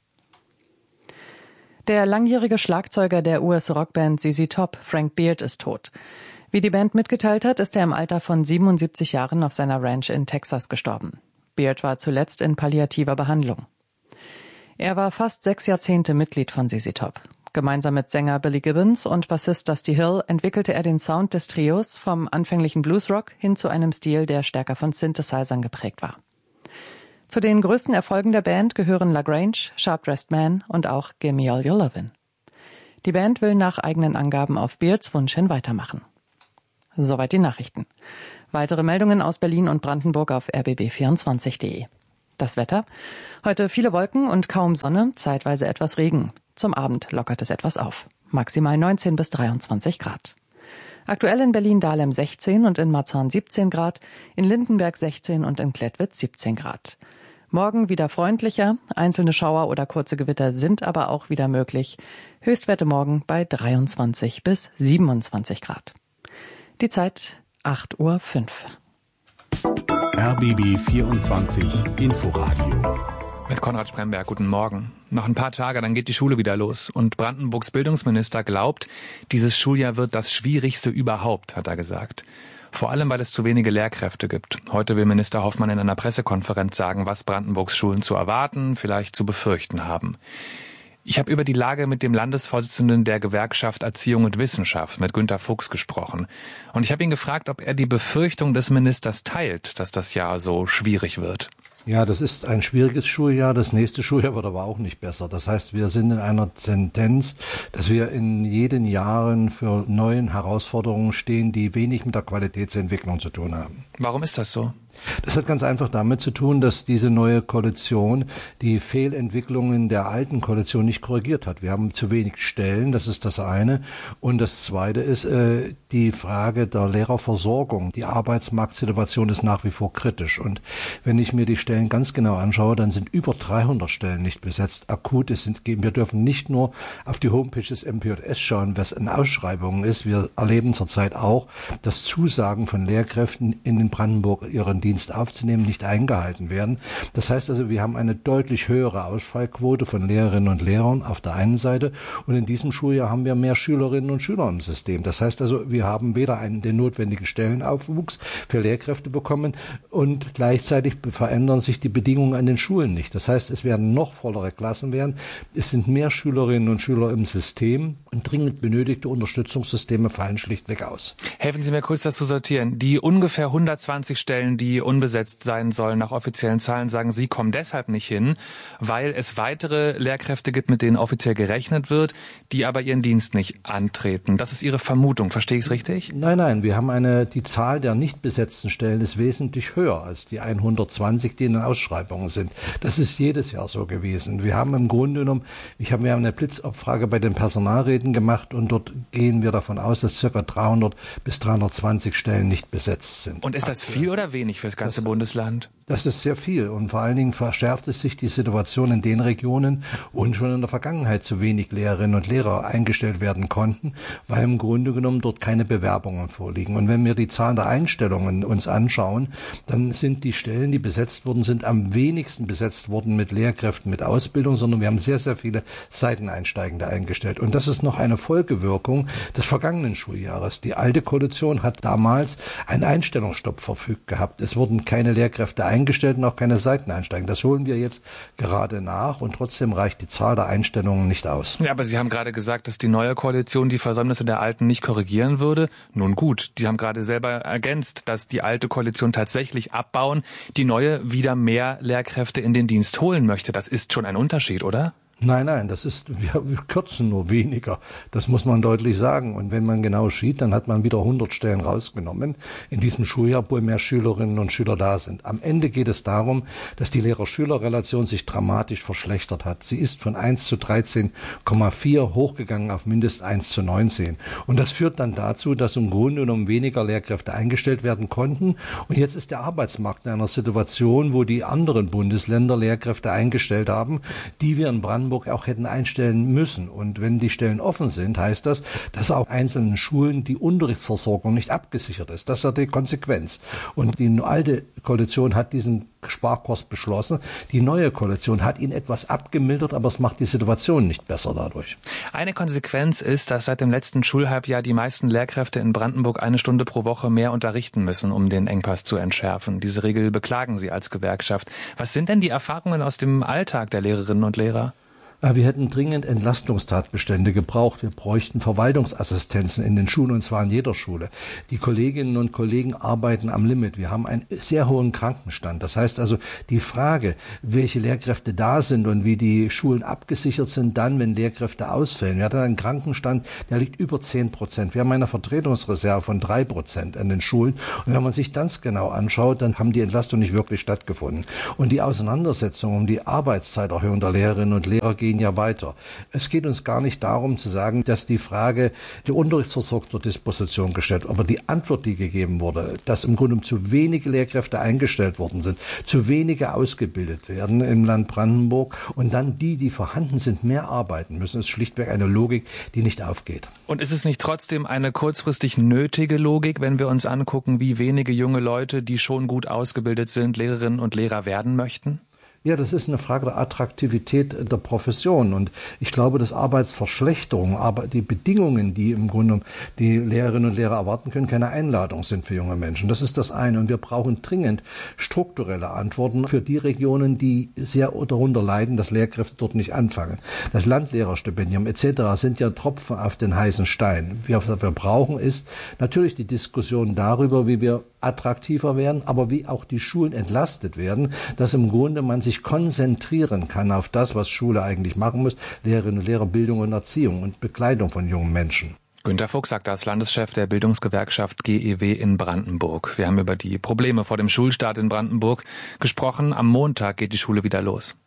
Der langjährige Schlagzeuger der U S-Rockband Z Z Top, Frank Beard, ist tot. Wie die Band mitgeteilt hat, ist er im Alter von siebenundsiebzig Jahren auf seiner Ranch in Texas gestorben. Beard war zuletzt in palliativer Behandlung. Er war fast sechs Jahrzehnte Mitglied von Z Z Top. Gemeinsam mit Sänger Billy Gibbons und Bassist Dusty Hill entwickelte er den Sound des Trios vom anfänglichen Bluesrock hin zu einem Stil, der stärker von Synthesizern geprägt war. Zu den größten Erfolgen der Band gehören La Grange, Sharp Dressed Man und auch Gimme All Your Lovin'. Die Band will nach eigenen Angaben auf Beards Wunsch hin weitermachen. Soweit die Nachrichten. Weitere Meldungen aus Berlin und Brandenburg auf r b b vierundzwanzig punkt d e. Das Wetter? Heute viele Wolken und kaum Sonne, zeitweise etwas Regen. Zum Abend lockert es etwas auf. Maximal neunzehn bis dreiundzwanzig Grad. Aktuell in Berlin-Dahlem sechzehn und in Marzahn siebzehn Grad, in Lindenberg sechzehn und in Klettwitz siebzehn Grad. Morgen wieder freundlicher, einzelne Schauer oder kurze Gewitter sind aber auch wieder möglich. Höchstwerte morgen bei dreiundzwanzig bis siebenundzwanzig Grad. Die Zeit acht Uhr fünf. R B B vierundzwanzig Inforadio. Mit Konrad Spremberg, guten Morgen. Noch ein paar Tage, dann geht die Schule wieder los. Und Brandenburgs Bildungsminister glaubt, dieses Schuljahr wird das schwierigste überhaupt, hat er gesagt. Vor allem, weil es zu wenige Lehrkräfte gibt. Heute will Minister Hoffmann in einer Pressekonferenz sagen, was Brandenburgs Schulen zu erwarten, vielleicht zu befürchten haben. Ich habe über die Lage mit dem Landesvorsitzenden der Gewerkschaft Erziehung und Wissenschaft, mit Günter Fuchs, gesprochen. Und ich habe ihn gefragt, ob er die Befürchtung des Ministers teilt, dass das Jahr so schwierig wird. Ja, das ist ein schwieriges Schuljahr. Das nächste Schuljahr wird aber auch nicht besser. Das heißt, wir sind in einer Tendenz, dass wir in jeden Jahren für neuen Herausforderungen stehen, die wenig mit der Qualitätsentwicklung zu tun haben. Warum ist das so? Das hat ganz einfach damit zu tun, dass diese neue Koalition die Fehlentwicklungen der alten Koalition nicht korrigiert hat. Wir haben zu wenig Stellen, das ist das eine. Und das zweite ist äh, die Frage der Lehrerversorgung. Die Arbeitsmarktsituation ist nach wie vor kritisch. Und wenn ich mir die Stellen ganz genau anschaue, dann sind über dreihundert Stellen nicht besetzt. Akut ist, sind, wir dürfen nicht nur auf die Homepage des M P J S schauen, was in Ausschreibungen ist. Wir erleben zurzeit auch, dass Zusagen von Lehrkräften in den Brandenburg ihren Dienst aufzunehmen, nicht eingehalten werden. Das heißt also, wir haben eine deutlich höhere Ausfallquote von Lehrerinnen und Lehrern auf der einen Seite und in diesem Schuljahr haben wir mehr Schülerinnen und Schüler im System. Das heißt also, wir haben weder einen den notwendigen Stellenaufwuchs für Lehrkräfte bekommen und gleichzeitig verändern sich die Bedingungen an den Schulen nicht. Das heißt, es werden noch vollere Klassen werden, es sind mehr Schülerinnen und Schüler im System und dringend benötigte Unterstützungssysteme fallen schlichtweg aus. Helfen Sie mir kurz, das zu sortieren. Die ungefähr hundertzwanzig Stellen, die unbesetzt sein sollen nach offiziellen Zahlen, sagen Sie, kommen deshalb nicht hin, weil es weitere Lehrkräfte gibt, mit denen offiziell gerechnet wird, die aber ihren Dienst nicht antreten. Das ist Ihre Vermutung, verstehe ich es richtig? Nein, nein, wir haben eine, die Zahl der nicht besetzten Stellen ist wesentlich höher als die hundertzwanzig, die in den Ausschreibungen sind. Das ist jedes Jahr so gewesen. Wir haben im Grunde genommen, ich habe mir eine Blitzabfrage bei den Personalräten gemacht und dort gehen wir davon aus, dass ca. dreihundert bis dreihundertzwanzig Stellen nicht besetzt sind. Und ist das viel oder wenig für das ganze das, Bundesland? Das ist sehr viel und vor allen Dingen verschärft es sich die Situation in den Regionen, wo schon in der Vergangenheit zu wenig Lehrerinnen und Lehrer eingestellt werden konnten, weil im Grunde genommen dort keine Bewerbungen vorliegen. Und wenn wir die Zahlen der Einstellungen uns anschauen, dann sind die Stellen, die besetzt wurden, sind am wenigsten besetzt worden mit Lehrkräften mit Ausbildung, sondern wir haben sehr, sehr viele Seiteneinsteigende eingestellt. Und das ist noch eine Folgewirkung des vergangenen Schuljahres. Die alte Koalition hat damals einen Einstellungsstopp verfügt gehabt. Es wurden keine Lehrkräfte eingestellt und auch keine Seiteneinsteigen. Das holen wir jetzt gerade nach und trotzdem reicht die Zahl der Einstellungen nicht aus. Ja, aber Sie haben gerade gesagt, dass die neue Koalition die Versäumnisse der alten nicht korrigieren würde. Nun gut, Sie haben gerade selber ergänzt, dass die alte Koalition tatsächlich abbauen, die neue wieder mehr Lehrkräfte in den Dienst holen möchte. Das ist schon ein Unterschied, oder? Nein, nein, das ist, wir, wir kürzen nur weniger. Das muss man deutlich sagen. Und wenn man genau sieht, dann hat man wieder hundert Stellen rausgenommen in diesem Schuljahr, wo mehr Schülerinnen und Schüler da sind. Am Ende geht es darum, dass die Lehrer-Schüler-Relation sich dramatisch verschlechtert hat. Sie ist von eins zu dreizehn Komma vier hochgegangen auf mindest eins zu neunzehn. Und das führt dann dazu, dass im Grunde genommen weniger Lehrkräfte eingestellt werden konnten. Und jetzt ist der Arbeitsmarkt in einer Situation, wo die anderen Bundesländer Lehrkräfte eingestellt haben, die wir in Brandenburg Brandenburg auch hätten einstellen müssen. Und wenn die Stellen offen sind, heißt das, dass auch einzelnen Schulen die Unterrichtsversorgung nicht abgesichert ist. Das ist ja die Konsequenz. Und die alte Koalition hat diesen Sparkurs beschlossen. Die neue Koalition hat ihn etwas abgemildert, aber es macht die Situation nicht besser dadurch. Eine Konsequenz ist, dass seit dem letzten Schulhalbjahr die meisten Lehrkräfte in Brandenburg eine Stunde pro Woche mehr unterrichten müssen, um den Engpass zu entschärfen. Diese Regel beklagen Sie als Gewerkschaft. Was sind denn die Erfahrungen aus dem Alltag der Lehrerinnen und Lehrer? Wir hätten dringend Entlastungstatbestände gebraucht. Wir bräuchten Verwaltungsassistenzen in den Schulen, und zwar in jeder Schule. Die Kolleginnen und Kollegen arbeiten am Limit. Wir haben einen sehr hohen Krankenstand. Das heißt also, die Frage, welche Lehrkräfte da sind und wie die Schulen abgesichert sind, dann, wenn Lehrkräfte ausfällen. Wir hatten einen Krankenstand, der liegt über zehn Prozent. Wir haben eine Vertretungsreserve von drei Prozent an den Schulen. Und wenn man sich das genau anschaut, dann haben die Entlastungen nicht wirklich stattgefunden. Und die Auseinandersetzung um die Arbeitszeiterhöhung der Lehrerinnen und Lehrer geht gehen ja weiter. Es geht uns gar nicht darum zu sagen, dass die Frage der Unterrichtsversorgung zur Disposition gestellt wird, aber die Antwort, die gegeben wurde, dass im Grunde zu wenige Lehrkräfte eingestellt worden sind, zu wenige ausgebildet werden im Land Brandenburg und dann die, die vorhanden sind, mehr arbeiten müssen, ist schlichtweg eine Logik, die nicht aufgeht. Und ist es nicht trotzdem eine kurzfristig nötige Logik, wenn wir uns angucken, wie wenige junge Leute, die schon gut ausgebildet sind, Lehrerinnen und Lehrer werden möchten? Ja, das ist eine Frage der Attraktivität der Profession. Und ich glaube, dass Arbeitsverschlechterung, aber die Bedingungen, die im Grunde die Lehrerinnen und Lehrer erwarten können, keine Einladung sind für junge Menschen. Das ist das eine. Und wir brauchen dringend strukturelle Antworten für die Regionen, die sehr darunter leiden, dass Lehrkräfte dort nicht anfangen. Das Landlehrerstipendium et cetera sind ja Tropfen auf den heißen Stein. Was wir brauchen, ist natürlich die Diskussion darüber, wie wir attraktiver werden, aber wie auch die Schulen entlastet werden, dass im Grunde man sich konzentrieren kann auf das, was Schule eigentlich machen muss, Lehrerinnen und Lehrer, Bildung und Erziehung und Begleitung von jungen Menschen. Günter Fuchs sagt als Landeschef der Bildungsgewerkschaft G E W in Brandenburg. Wir haben über die Probleme vor dem Schulstart in Brandenburg gesprochen. Am Montag geht die Schule wieder los.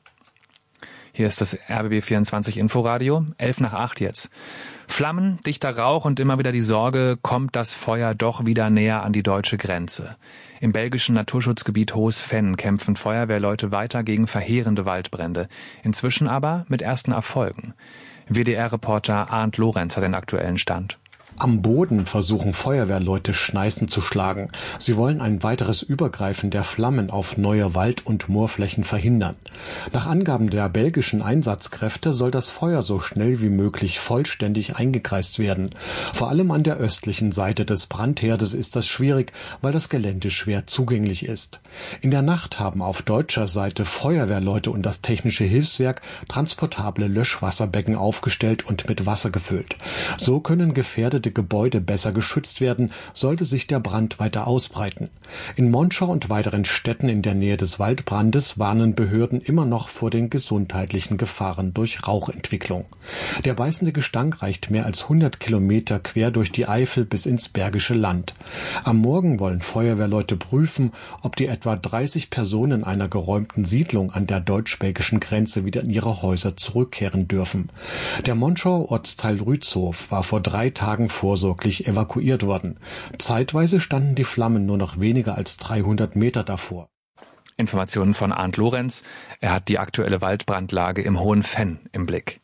Hier ist das R B B vierundzwanzig Inforadio, elf nach acht jetzt. Flammen, dichter Rauch und immer wieder die Sorge, kommt das Feuer doch wieder näher an die deutsche Grenze. Im belgischen Naturschutzgebiet Hohes Venn kämpfen Feuerwehrleute weiter gegen verheerende Waldbrände. Inzwischen aber mit ersten Erfolgen. W D R-Reporter Arndt Lorenz hat den aktuellen Stand. Am Boden versuchen Feuerwehrleute Schneisen zu schlagen. Sie wollen ein weiteres Übergreifen der Flammen auf neue Wald- und Moorflächen verhindern. Nach Angaben der belgischen Einsatzkräfte soll das Feuer so schnell wie möglich vollständig eingekreist werden. Vor allem an der östlichen Seite des Brandherdes ist das schwierig, weil das Gelände schwer zugänglich ist. In der Nacht haben auf deutscher Seite Feuerwehrleute und das Technische Hilfswerk transportable Löschwasserbecken aufgestellt und mit Wasser gefüllt. So können gefährdete Gebäude besser geschützt werden, sollte sich der Brand weiter ausbreiten. In Monschau und weiteren Städten in der Nähe des Waldbrandes warnen Behörden immer noch vor den gesundheitlichen Gefahren durch Rauchentwicklung. Der beißende Gestank reicht mehr als hundert Kilometer quer durch die Eifel bis ins Bergische Land. Am Morgen wollen Feuerwehrleute prüfen, ob die etwa dreißig Personen einer geräumten Siedlung an der deutsch-belgischen Grenze wieder in ihre Häuser zurückkehren dürfen. Der Monschauer Ortsteil Rützhof war vor drei Tagen vorsorglich evakuiert worden. Zeitweise standen die Flammen nur noch weniger als dreihundert Meter davor. Informationen von Arndt Lorenz. Er hat die aktuelle Waldbrandlage im Hohen Venn im Blick.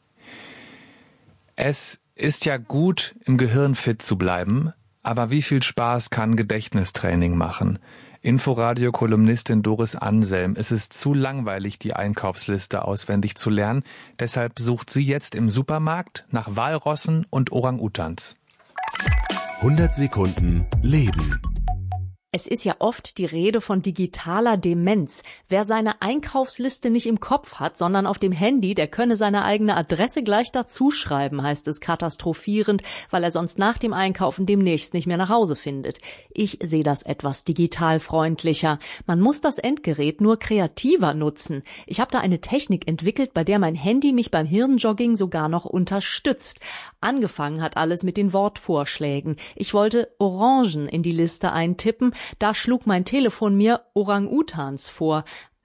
Es ist ja gut, im Gehirn fit zu bleiben, aber wie viel Spaß kann Gedächtnistraining machen? Inforadio-Kolumnistin Doris Anselm, es ist zu langweilig, die Einkaufsliste auswendig zu lernen. Deshalb sucht sie jetzt im Supermarkt nach Walrossen und Orang-Utans. hundert Sekunden Leben. Es ist ja oft die Rede von digitaler Demenz. Wer seine Einkaufsliste nicht im Kopf hat, sondern auf dem Handy, der könne seine eigene Adresse gleich dazuschreiben, heißt es katastrophierend, weil er sonst nach dem Einkaufen demnächst nicht mehr nach Hause findet. Ich sehe das etwas digitalfreundlicher. Man muss das Endgerät nur kreativer nutzen. Ich habe da eine Technik entwickelt, bei der mein Handy mich beim Hirnjogging sogar noch unterstützt. Angefangen hat alles mit den Wortvorschlägen. Ich wollte Orangen in die Liste eintippen. Da schlug mein Telefon mir Orang-Utans vor.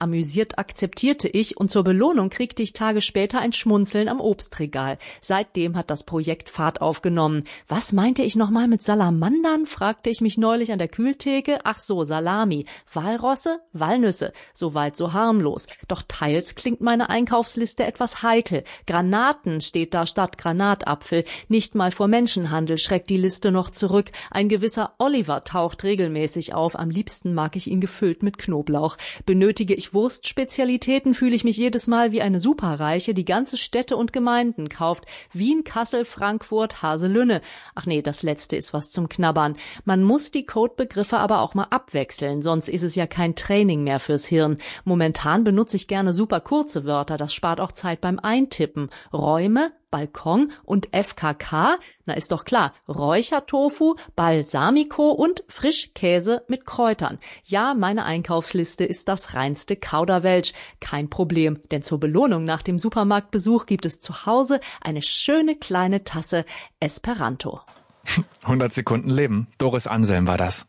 Amüsiert akzeptierte ich und zur Belohnung kriegte ich Tage später ein Schmunzeln am Obstregal. Seitdem hat das Projekt Fahrt aufgenommen. Was meinte ich nochmal mit Salamandern, fragte ich mich neulich an der Kühltheke. Ach so, Salami. Walrosse, Walnüsse. Soweit so harmlos. Doch teils klingt meine Einkaufsliste etwas heikel. Granaten steht da statt Granatapfel. Nicht mal vor Menschenhandel schreckt die Liste noch zurück. Ein gewisser Oliver taucht regelmäßig auf. Am liebsten mag ich ihn gefüllt mit Knoblauch. Benötige ich Wurstspezialitäten, fühle ich mich jedes Mal wie eine Superreiche, die ganze Städte und Gemeinden kauft. Wien, Kassel, Frankfurt, Haselünne. Ach nee, das letzte ist was zum Knabbern. Man muss die Codebegriffe aber auch mal abwechseln, sonst ist es ja kein Training mehr fürs Hirn. Momentan benutze ich gerne super kurze Wörter, das spart auch Zeit beim Eintippen. Räume, Balkon und F K K, na ist doch klar, Räuchertofu, Balsamico und Frischkäse mit Kräutern. Ja, meine Einkaufsliste ist das reinste Kauderwelsch. Kein Problem, denn zur Belohnung nach dem Supermarktbesuch gibt es zu Hause eine schöne kleine Tasse Esperanto. hundert Sekunden Leben. Doris Anselm war das.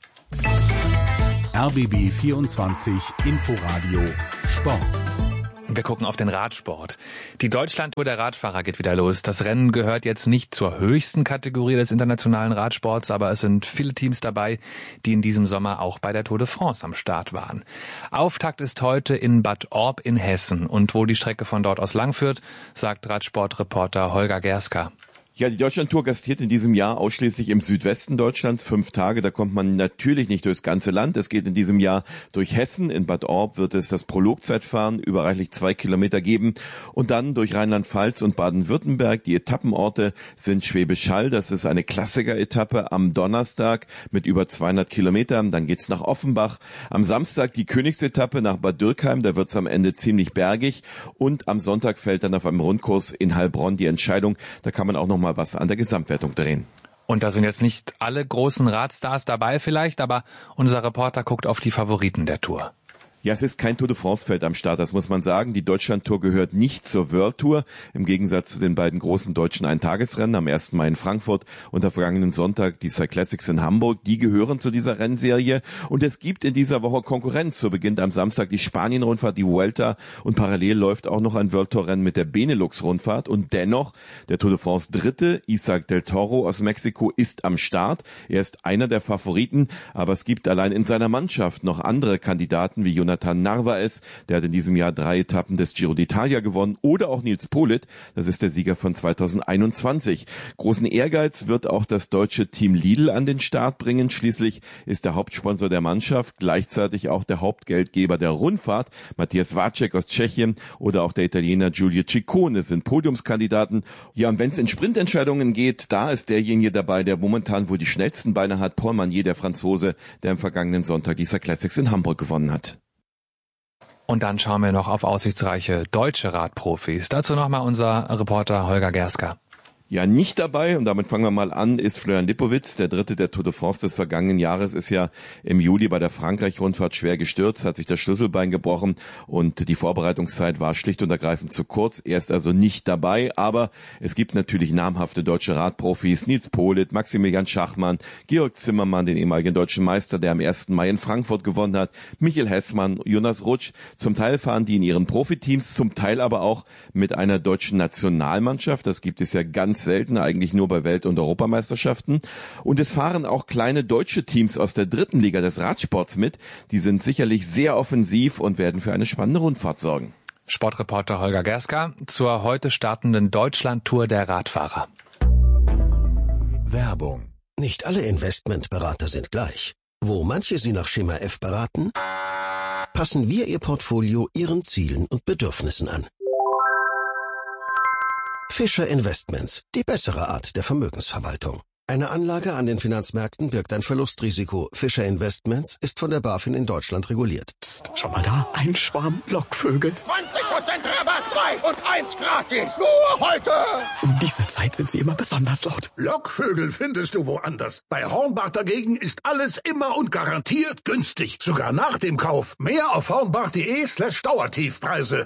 R B B vierundzwanzig Inforadio Sport. Wir gucken auf den Radsport. Die Deutschlandtour der Radfahrer geht wieder los. Das Rennen gehört jetzt nicht zur höchsten Kategorie des internationalen Radsports, aber es sind viele Teams dabei, die in diesem Sommer auch bei der Tour de France am Start waren. Auftakt ist heute in Bad Orb in Hessen. Und wo die Strecke von dort aus langführt, sagt Radsportreporter Holger Gerska. Ja, die Deutschlandtour gastiert in diesem Jahr ausschließlich im Südwesten Deutschlands. Fünf Tage, da kommt man natürlich nicht durchs ganze Land. Es geht in diesem Jahr durch Hessen. In Bad Orb wird es das Prologzeitfahren über reichlich zwei Kilometer geben. Und dann durch Rheinland-Pfalz und Baden-Württemberg. Die Etappenorte sind Schwäbisch Hall. Das ist eine Klassiker-Etappe am Donnerstag mit über zweihundert Kilometern. Dann geht's nach Offenbach. Am Samstag die Königsetappe nach Bad Dürkheim. Da wird's am Ende ziemlich bergig. Und am Sonntag fällt dann auf einem Rundkurs in Heilbronn die Entscheidung. Da kann man auch noch mal was an der Gesamtwertung drehen. Und da sind jetzt nicht alle großen Radstars dabei vielleicht, aber unser Reporter guckt auf die Favoriten der Tour. Ja, es ist kein Tour de France-Feld am Start, das muss man sagen. Die Deutschlandtour gehört nicht zur World Tour, im Gegensatz zu den beiden großen deutschen Eintagesrennen am ersten Mai in Frankfurt und am vergangenen Sonntag die Cyclassics in Hamburg. Die gehören zu dieser Rennserie und es gibt in dieser Woche Konkurrenz. So beginnt am Samstag die Spanien-Rundfahrt, die Vuelta und parallel läuft auch noch ein World Tour-Rennen mit der Benelux-Rundfahrt und dennoch der Tour de France Dritte, Isaac del Toro aus Mexiko, ist am Start. Er ist einer der Favoriten, aber es gibt allein in seiner Mannschaft noch andere Kandidaten wie Jonathan Narvaez, der hat in diesem Jahr drei Etappen des Giro d'Italia gewonnen, oder auch Nils Politt, das ist der Sieger von zweitausendeinundzwanzig. Großen Ehrgeiz wird auch das deutsche Team Lidl an den Start bringen. Schließlich ist der Hauptsponsor der Mannschaft gleichzeitig auch der Hauptgeldgeber der Rundfahrt. Matthias Wacek aus Tschechien oder auch der Italiener Giulio Ciccone sind Podiumskandidaten. Ja, und wenn es in Sprintentscheidungen geht, da ist derjenige dabei, der momentan wohl die schnellsten Beine hat, Paul Magnier, der Franzose, der am vergangenen Sonntag die Cyclassics in Hamburg gewonnen hat. Und dann schauen wir noch auf aussichtsreiche deutsche Radprofis. Dazu nochmal unser Reporter Holger Gerska. Ja, nicht dabei, und damit fangen wir mal an, ist Florian Lipowitz, der Dritte der Tour de France des vergangenen Jahres, ist ja im Juli bei der Frankreich-Rundfahrt schwer gestürzt, hat sich das Schlüsselbein gebrochen und die Vorbereitungszeit war schlicht und ergreifend zu kurz. Er ist also nicht dabei, aber es gibt natürlich namhafte deutsche Radprofis, Nils Politt, Maximilian Schachmann, Georg Zimmermann, den ehemaligen deutschen Meister, der am ersten Mai in Frankfurt gewonnen hat, Michael Hessmann, Jonas Rutsch. Zum Teil fahren die in ihren Profiteams, zum Teil aber auch mit einer deutschen Nationalmannschaft. Das gibt es ja ganz selten, eigentlich nur bei Welt- und Europameisterschaften. Und es fahren auch kleine deutsche Teams aus der dritten Liga des Radsports mit. Die sind sicherlich sehr offensiv und werden für eine spannende Rundfahrt sorgen. Sportreporter Holger Gerska zur heute startenden Deutschlandtour der Radfahrer. Werbung. Nicht alle Investmentberater sind gleich. Wo manche Sie nach Schema F beraten, passen wir Ihr Portfolio Ihren Zielen und Bedürfnissen an. Fischer Investments, die bessere Art der Vermögensverwaltung. Eine Anlage an den Finanzmärkten birgt ein Verlustrisiko. Fischer Investments ist von der BaFin in Deutschland reguliert. Psst, schau mal da, ein Schwarm Lockvögel. zwanzig Prozent Rabatt, zwei und eins gratis. Nur heute. Um diese Zeit sind sie immer besonders laut. Lockvögel findest du woanders. Bei Hornbach dagegen ist alles immer und garantiert günstig. Sogar nach dem Kauf. Mehr auf hornbach.de slash Dauertiefpreise.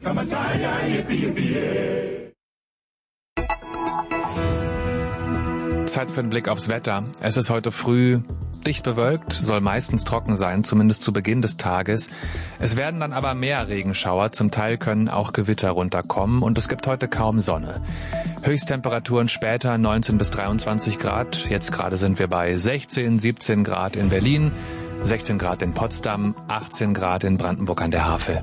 Zeit für einen Blick aufs Wetter. Es ist heute früh dicht bewölkt, soll meistens trocken sein, zumindest zu Beginn des Tages. Es werden dann aber mehr Regenschauer, zum Teil können auch Gewitter runterkommen und es gibt heute kaum Sonne. Höchsttemperaturen später neunzehn bis dreiundzwanzig Grad. Jetzt gerade sind wir bei sechzehn, siebzehn Grad in Berlin, sechzehn Grad in Potsdam, achtzehn Grad in Brandenburg an der Havel.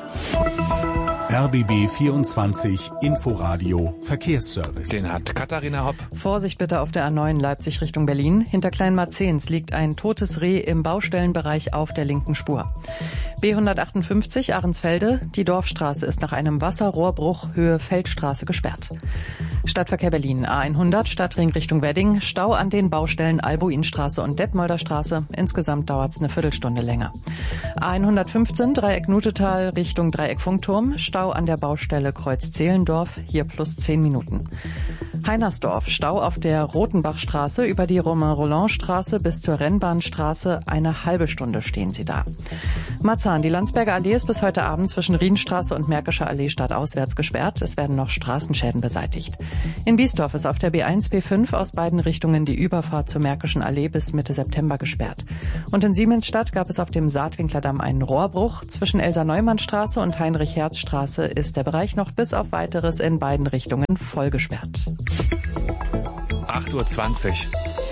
R B B vierundzwanzig Inforadio Verkehrsservice. Den hat Katharina Hopp. Vorsicht bitte auf der A neun Leipzig Richtung Berlin. Hinter Kleinmarzens liegt ein totes Reh im Baustellenbereich auf der linken Spur. B hundertachtundfünfzig Ahrensfelde. Die Dorfstraße ist nach einem Wasserrohrbruch Höhe Feldstraße gesperrt. Stadtverkehr Berlin. A hundert Stadtring Richtung Wedding. Stau an den Baustellen Albuinstraße und Detmolder Straße. Insgesamt dauert es eine Viertelstunde länger. A hundertfünfzehn Dreieck Nutetal Richtung Dreieck Funkturm. Stau an der Baustelle Kreuz Zehlendorf, hier plus zehn Minuten. Heinersdorf, Stau auf der Rotenbachstraße über die Romain-Rolland-Straße bis zur Rennbahnstraße. Eine halbe Stunde stehen sie da. Marzahn, die Landsberger Allee ist bis heute Abend zwischen Rienstraße und Märkischer Allee stadtauswärts gesperrt. Es werden noch Straßenschäden beseitigt. In Biesdorf ist auf der B eins B fünf aus beiden Richtungen die Überfahrt zur Märkischen Allee bis Mitte September gesperrt. Und in Siemensstadt gab es auf dem Saatwinklerdamm einen Rohrbruch. Zwischen Elsa-Neumann-Straße und Heinrich-Herz-Straße ist der Bereich noch bis auf Weiteres in beiden Richtungen voll gesperrt. acht Uhr zwanzig.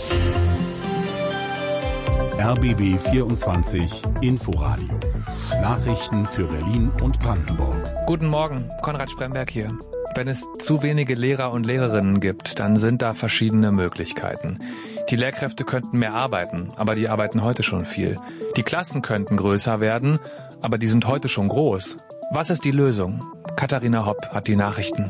R B B vierundzwanzig Inforadio. Nachrichten für Berlin und Brandenburg. Guten Morgen, Konrad Spremberg hier. Wenn es zu wenige Lehrer und Lehrerinnen gibt, dann sind da verschiedene Möglichkeiten. Die Lehrkräfte könnten mehr arbeiten, aber die arbeiten heute schon viel. Die Klassen könnten größer werden, aber die sind heute schon groß. Was ist die Lösung? Katharina Hopp hat die Nachrichten.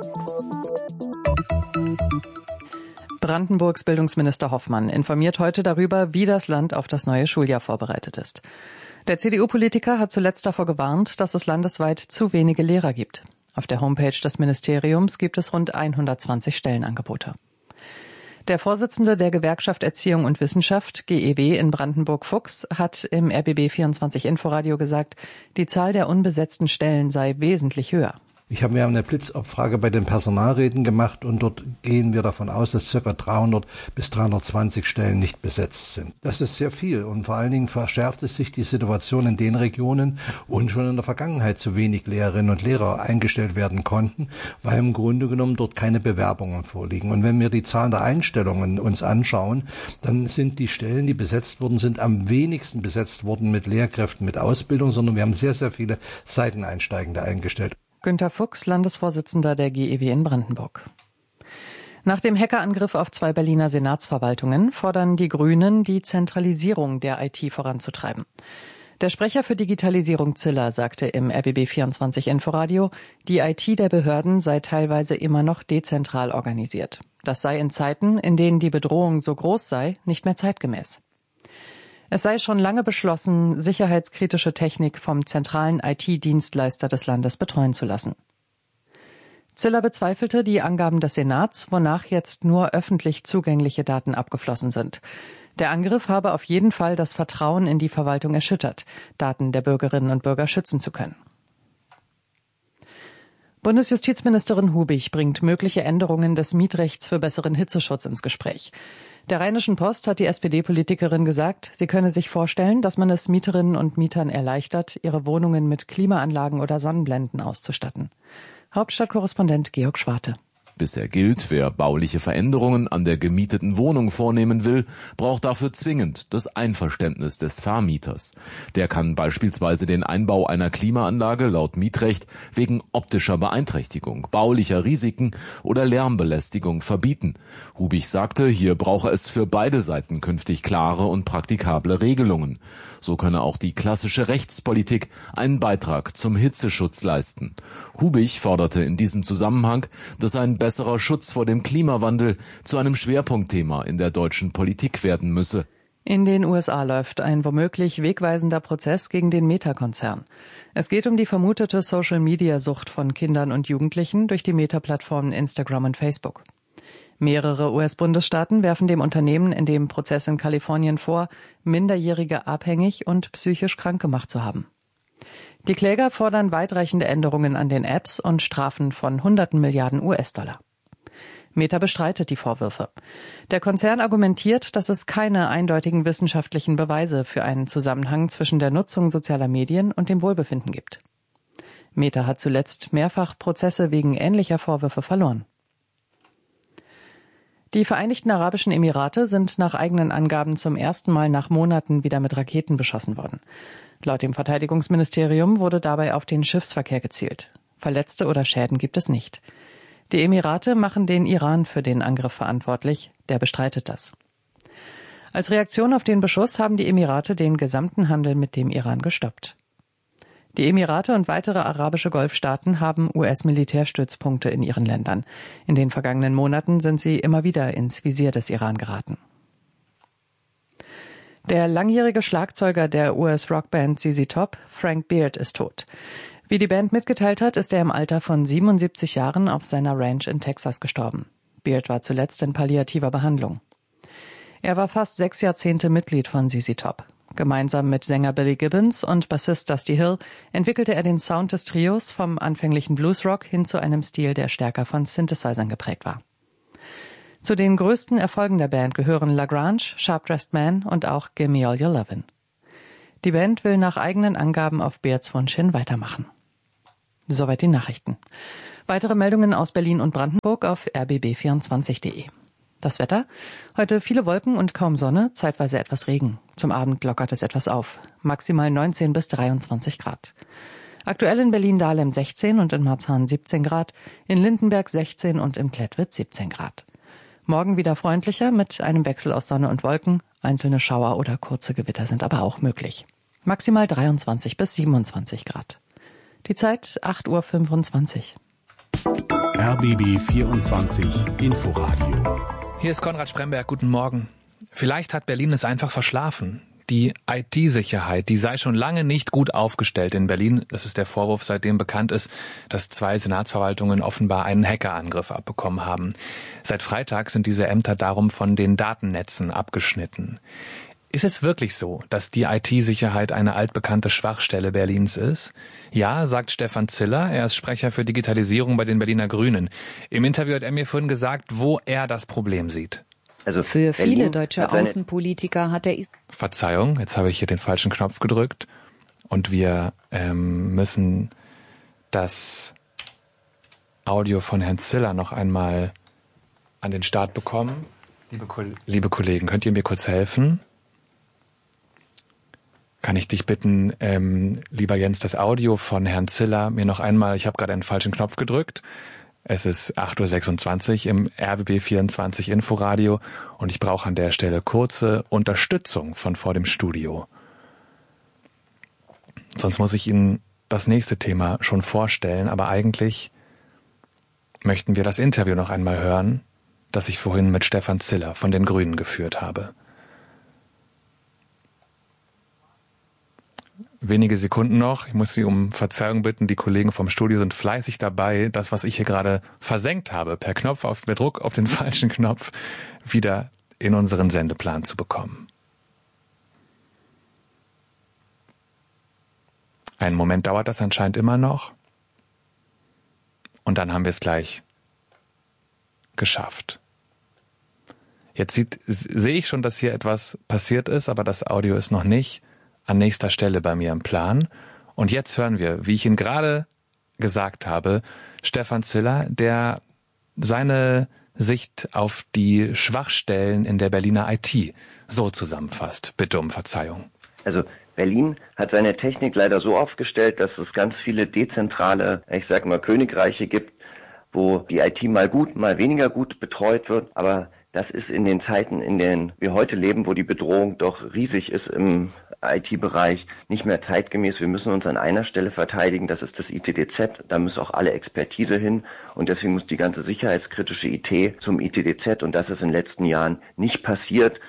Brandenburgs Bildungsminister Hoffmann informiert heute darüber, wie das Land auf das neue Schuljahr vorbereitet ist. Der C D U-Politiker hat zuletzt davor gewarnt, dass es landesweit zu wenige Lehrer gibt. Auf der Homepage des Ministeriums gibt es rund hundertzwanzig Stellenangebote. Der Vorsitzende der Gewerkschaft Erziehung und Wissenschaft, G E W in Brandenburg-Fuchs, hat im R B B vierundzwanzig Inforadio gesagt, die Zahl der unbesetzten Stellen sei wesentlich höher. Ich habe mir eine Blitzabfrage bei den Personalräten gemacht und dort gehen wir davon aus, dass ca. dreihundert bis dreihundertzwanzig Stellen nicht besetzt sind. Das ist sehr viel und vor allen Dingen verschärft es sich die Situation in den Regionen, wo schon in der Vergangenheit zu wenig Lehrerinnen und Lehrer eingestellt werden konnten, weil im Grunde genommen dort keine Bewerbungen vorliegen. Und wenn wir die Zahlen der Einstellungen uns anschauen, dann sind die Stellen, die besetzt wurden, sind am wenigsten besetzt worden mit Lehrkräften mit Ausbildung, sondern wir haben sehr, sehr viele Seiteneinsteigende eingestellt. Günter Fuchs, Landesvorsitzender der G E W in Brandenburg. Nach dem Hackerangriff auf zwei Berliner Senatsverwaltungen fordern die Grünen, die Zentralisierung der I T voranzutreiben. Der Sprecher für Digitalisierung Ziller sagte im R B B vierundzwanzig Inforadio, die I T der Behörden sei teilweise immer noch dezentral organisiert. Das sei in Zeiten, in denen die Bedrohung so groß sei, nicht mehr zeitgemäß. Es sei schon lange beschlossen, sicherheitskritische Technik vom zentralen I T-Dienstleister des Landes betreuen zu lassen. Ziller bezweifelte die Angaben des Senats, wonach jetzt nur öffentlich zugängliche Daten abgeflossen sind. Der Angriff habe auf jeden Fall das Vertrauen in die Verwaltung erschüttert, Daten der Bürgerinnen und Bürger schützen zu können. Bundesjustizministerin Hubig bringt mögliche Änderungen des Mietrechts für besseren Hitzeschutz ins Gespräch. Der Rheinischen Post hat die S P D-Politikerin gesagt, sie könne sich vorstellen, dass man es Mieterinnen und Mietern erleichtert, ihre Wohnungen mit Klimaanlagen oder Sonnenblenden auszustatten. Hauptstadtkorrespondent Georg Schwarte. Bisher gilt, wer bauliche Veränderungen an der gemieteten Wohnung vornehmen will, braucht dafür zwingend das Einverständnis des Vermieters. Der kann beispielsweise den Einbau einer Klimaanlage laut Mietrecht wegen optischer Beeinträchtigung, baulicher Risiken oder Lärmbelästigung verbieten. Hubig sagte, hier brauche es für beide Seiten künftig klare und praktikable Regelungen. So könne auch die klassische Rechtspolitik einen Beitrag zum Hitzeschutz leisten. Hubig forderte in diesem Zusammenhang, dass ein besserer Schutz vor dem Klimawandel zu einem Schwerpunktthema in der deutschen Politik werden müsse. In den U S A läuft ein womöglich wegweisender Prozess gegen den Meta-Konzern. Es geht um die vermutete Social-Media-Sucht von Kindern und Jugendlichen durch die Meta-Plattformen Instagram und Facebook. Mehrere U S-Bundesstaaten werfen dem Unternehmen in dem Prozess in Kalifornien vor, Minderjährige abhängig und psychisch krank gemacht zu haben. Die Kläger fordern weitreichende Änderungen an den Apps und Strafen von hunderten Milliarden U S-Dollar. Meta bestreitet die Vorwürfe. Der Konzern argumentiert, dass es keine eindeutigen wissenschaftlichen Beweise für einen Zusammenhang zwischen der Nutzung sozialer Medien und dem Wohlbefinden gibt. Meta hat zuletzt mehrfach Prozesse wegen ähnlicher Vorwürfe verloren. Die Vereinigten Arabischen Emirate sind nach eigenen Angaben zum ersten Mal nach Monaten wieder mit Raketen beschossen worden. Laut dem Verteidigungsministerium wurde dabei auf den Schiffsverkehr gezielt. Verletzte oder Schäden gibt es nicht. Die Emirate machen den Iran für den Angriff verantwortlich, der bestreitet das. Als Reaktion auf den Beschuss haben die Emirate den gesamten Handel mit dem Iran gestoppt. Die Emirate und weitere arabische Golfstaaten haben U S-Militärstützpunkte in ihren Ländern. In den vergangenen Monaten sind sie immer wieder ins Visier des Iran geraten. Der langjährige Schlagzeuger der U S-Rockband Z Z Top, Frank Beard, ist tot. Wie die Band mitgeteilt hat, ist er im Alter von siebenundsiebzig Jahren auf seiner Ranch in Texas gestorben. Beard war zuletzt in palliativer Behandlung. Er war fast sechs Jahrzehnte Mitglied von Z Z Top. Gemeinsam mit Sänger Billy Gibbons und Bassist Dusty Hill entwickelte er den Sound des Trios vom anfänglichen Bluesrock hin zu einem Stil, der stärker von Synthesizern geprägt war. Zu den größten Erfolgen der Band gehören La Grange, Sharp Dressed Man und auch Gimme All Your Lovin'. Die Band will nach eigenen Angaben auf Beards Wunsch hin weitermachen. Soweit die Nachrichten. Weitere Meldungen aus Berlin und Brandenburg auf r b b vierundzwanzig punkt de. Das Wetter? Heute viele Wolken und kaum Sonne, zeitweise etwas Regen. Zum Abend lockert es etwas auf. Maximal neunzehn bis dreiundzwanzig Grad. Aktuell in Berlin-Dahlem sechzehn und in Marzahn siebzehn Grad, in Lindenberg sechzehn und in Klettwitz siebzehn Grad. Morgen wieder freundlicher mit einem Wechsel aus Sonne und Wolken. Einzelne Schauer oder kurze Gewitter sind aber auch möglich. Maximal dreiundzwanzig bis siebenundzwanzig Grad. Die Zeit acht Uhr fünfundzwanzig. R B B vierundzwanzig Inforadio. Hier ist Konrad Spremberg, guten Morgen. Vielleicht hat Berlin es einfach verschlafen. Die I T-Sicherheit, die sei schon lange nicht gut aufgestellt in Berlin. Das ist der Vorwurf, seitdem bekannt ist, dass zwei Senatsverwaltungen offenbar einen Hackerangriff abbekommen haben. Seit Freitag sind diese Ämter darum von den Datennetzen abgeschnitten. Ist es wirklich so, dass die I T-Sicherheit eine altbekannte Schwachstelle Berlins ist? Ja, sagt Stefan Ziller, er ist Sprecher für Digitalisierung bei den Berliner Grünen. Im Interview hat er mir vorhin gesagt, wo er das Problem sieht. Also für Berlin viele deutsche hat Außenpolitiker hat er... Verzeihung, jetzt habe ich hier den falschen Knopf gedrückt. Und wir ähm, müssen das Audio von Herrn Ziller noch einmal an den Start bekommen. Liebe, Ko- liebe Kollegen, könnt ihr mir kurz helfen? Kann ich dich bitten, ähm, lieber Jens, das Audio von Herrn Ziller mir noch einmal, ich habe gerade einen falschen Knopf gedrückt. Es ist acht Uhr sechsundzwanzig im R B B vierundzwanzig Inforadio und ich brauche an der Stelle kurze Unterstützung von vor dem Studio. Sonst muss ich Ihnen das nächste Thema schon vorstellen, aber eigentlich möchten wir das Interview noch einmal hören, das ich vorhin mit Stefan Ziller von den Grünen geführt habe. Wenige Sekunden noch. Ich muss Sie um Verzeihung bitten. Die Kollegen vom Studio sind fleißig dabei, das, was ich hier gerade versenkt habe, per Knopf auf, per Druck auf den falschen Knopf wieder in unseren Sendeplan zu bekommen. Einen Moment dauert das anscheinend immer noch. Und dann haben wir es gleich geschafft. Jetzt sieht, sehe ich schon, dass hier etwas passiert ist, aber das Audio ist noch nicht an nächster Stelle bei mir im Plan. Und jetzt hören wir, wie ich ihn gerade gesagt habe, Stefan Ziller, der seine Sicht auf die Schwachstellen in der Berliner I T so zusammenfasst. Bitte um Verzeihung. Also Berlin hat seine Technik leider so aufgestellt, dass es ganz viele dezentrale, ich sag mal, Königreiche gibt, wo die I T mal gut, mal weniger gut betreut wird, aber das ist in den Zeiten, in denen wir heute leben, wo die Bedrohung doch riesig ist im I T-Bereich, nicht mehr zeitgemäß. Wir müssen uns an einer Stelle verteidigen, das ist das I T D Z, da muss auch alle Expertise hin und deswegen muss die ganze sicherheitskritische I T zum I T D Z und das ist in den letzten Jahren nicht passiert.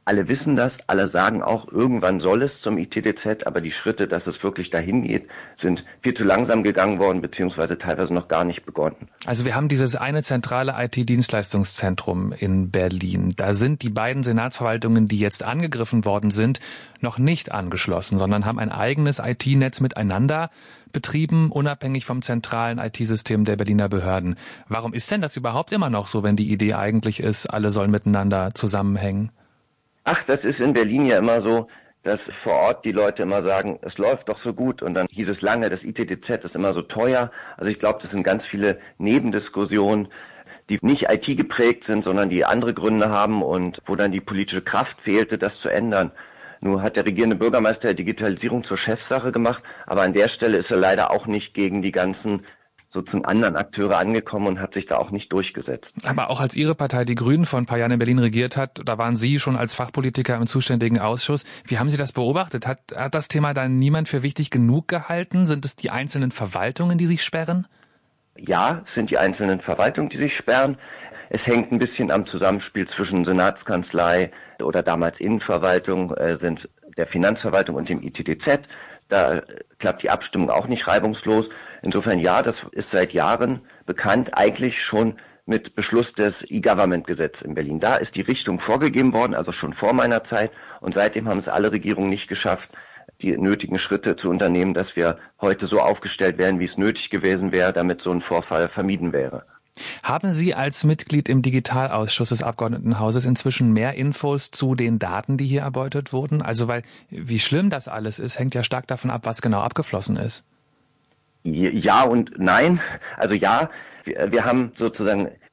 Alle wissen das, alle sagen auch, irgendwann soll es zum I T D Z, aber die Schritte, dass es wirklich dahin geht, sind viel zu langsam gegangen worden, beziehungsweise teilweise noch gar nicht begonnen. Also wir haben dieses eine zentrale I T-Dienstleistungszentrum in Berlin. Da sind die beiden Senatsverwaltungen, die jetzt angegriffen worden sind, noch nicht angeschlossen, sondern haben ein eigenes I T-Netz miteinander betrieben, unabhängig vom zentralen I T-System der Berliner Behörden. Warum ist denn das überhaupt immer noch so, wenn die Idee eigentlich ist, alle sollen miteinander zusammenhängen? Ach, das ist in Berlin ja immer so, dass vor Ort die Leute immer sagen, es läuft doch so gut. Und dann hieß es lange, das I T D Z ist immer so teuer. Also ich glaube, das sind ganz viele Nebendiskussionen, die nicht I T geprägt sind, sondern die andere Gründe haben und wo dann die politische Kraft fehlte, das zu ändern. Nun hat der regierende Bürgermeister Digitalisierung zur Chefsache gemacht, aber an der Stelle ist er leider auch nicht gegen die ganzen sozusagen anderen Akteure angekommen und hat sich da auch nicht durchgesetzt. Aber auch als Ihre Partei, die Grünen, vor ein paar Jahren in Berlin regiert hat, da waren Sie schon als Fachpolitiker im zuständigen Ausschuss. Wie haben Sie das beobachtet? Hat, hat das Thema dann niemand für wichtig genug gehalten? Sind es die einzelnen Verwaltungen, die sich sperren? Ja, es sind die einzelnen Verwaltungen, die sich sperren. Es hängt ein bisschen am Zusammenspiel zwischen Senatskanzlei oder damals Innenverwaltung, äh, sind der Finanzverwaltung und dem I T D Z. Da klappt die Abstimmung auch nicht reibungslos. Insofern ja, das ist seit Jahren bekannt, eigentlich schon mit Beschluss des E-Government-Gesetzes in Berlin. Da ist die Richtung vorgegeben worden, also schon vor meiner Zeit. Und seitdem haben es alle Regierungen nicht geschafft, die nötigen Schritte zu unternehmen, dass wir heute so aufgestellt werden, wie es nötig gewesen wäre, damit so ein Vorfall vermieden wäre. Haben Sie als Mitglied im Digitalausschuss des Abgeordnetenhauses inzwischen mehr Infos zu den Daten, die hier erbeutet wurden? Also weil, wie schlimm das alles ist, hängt ja stark davon ab, was genau abgeflossen ist. Ja und nein. Also ja, wir, wir haben sozusagen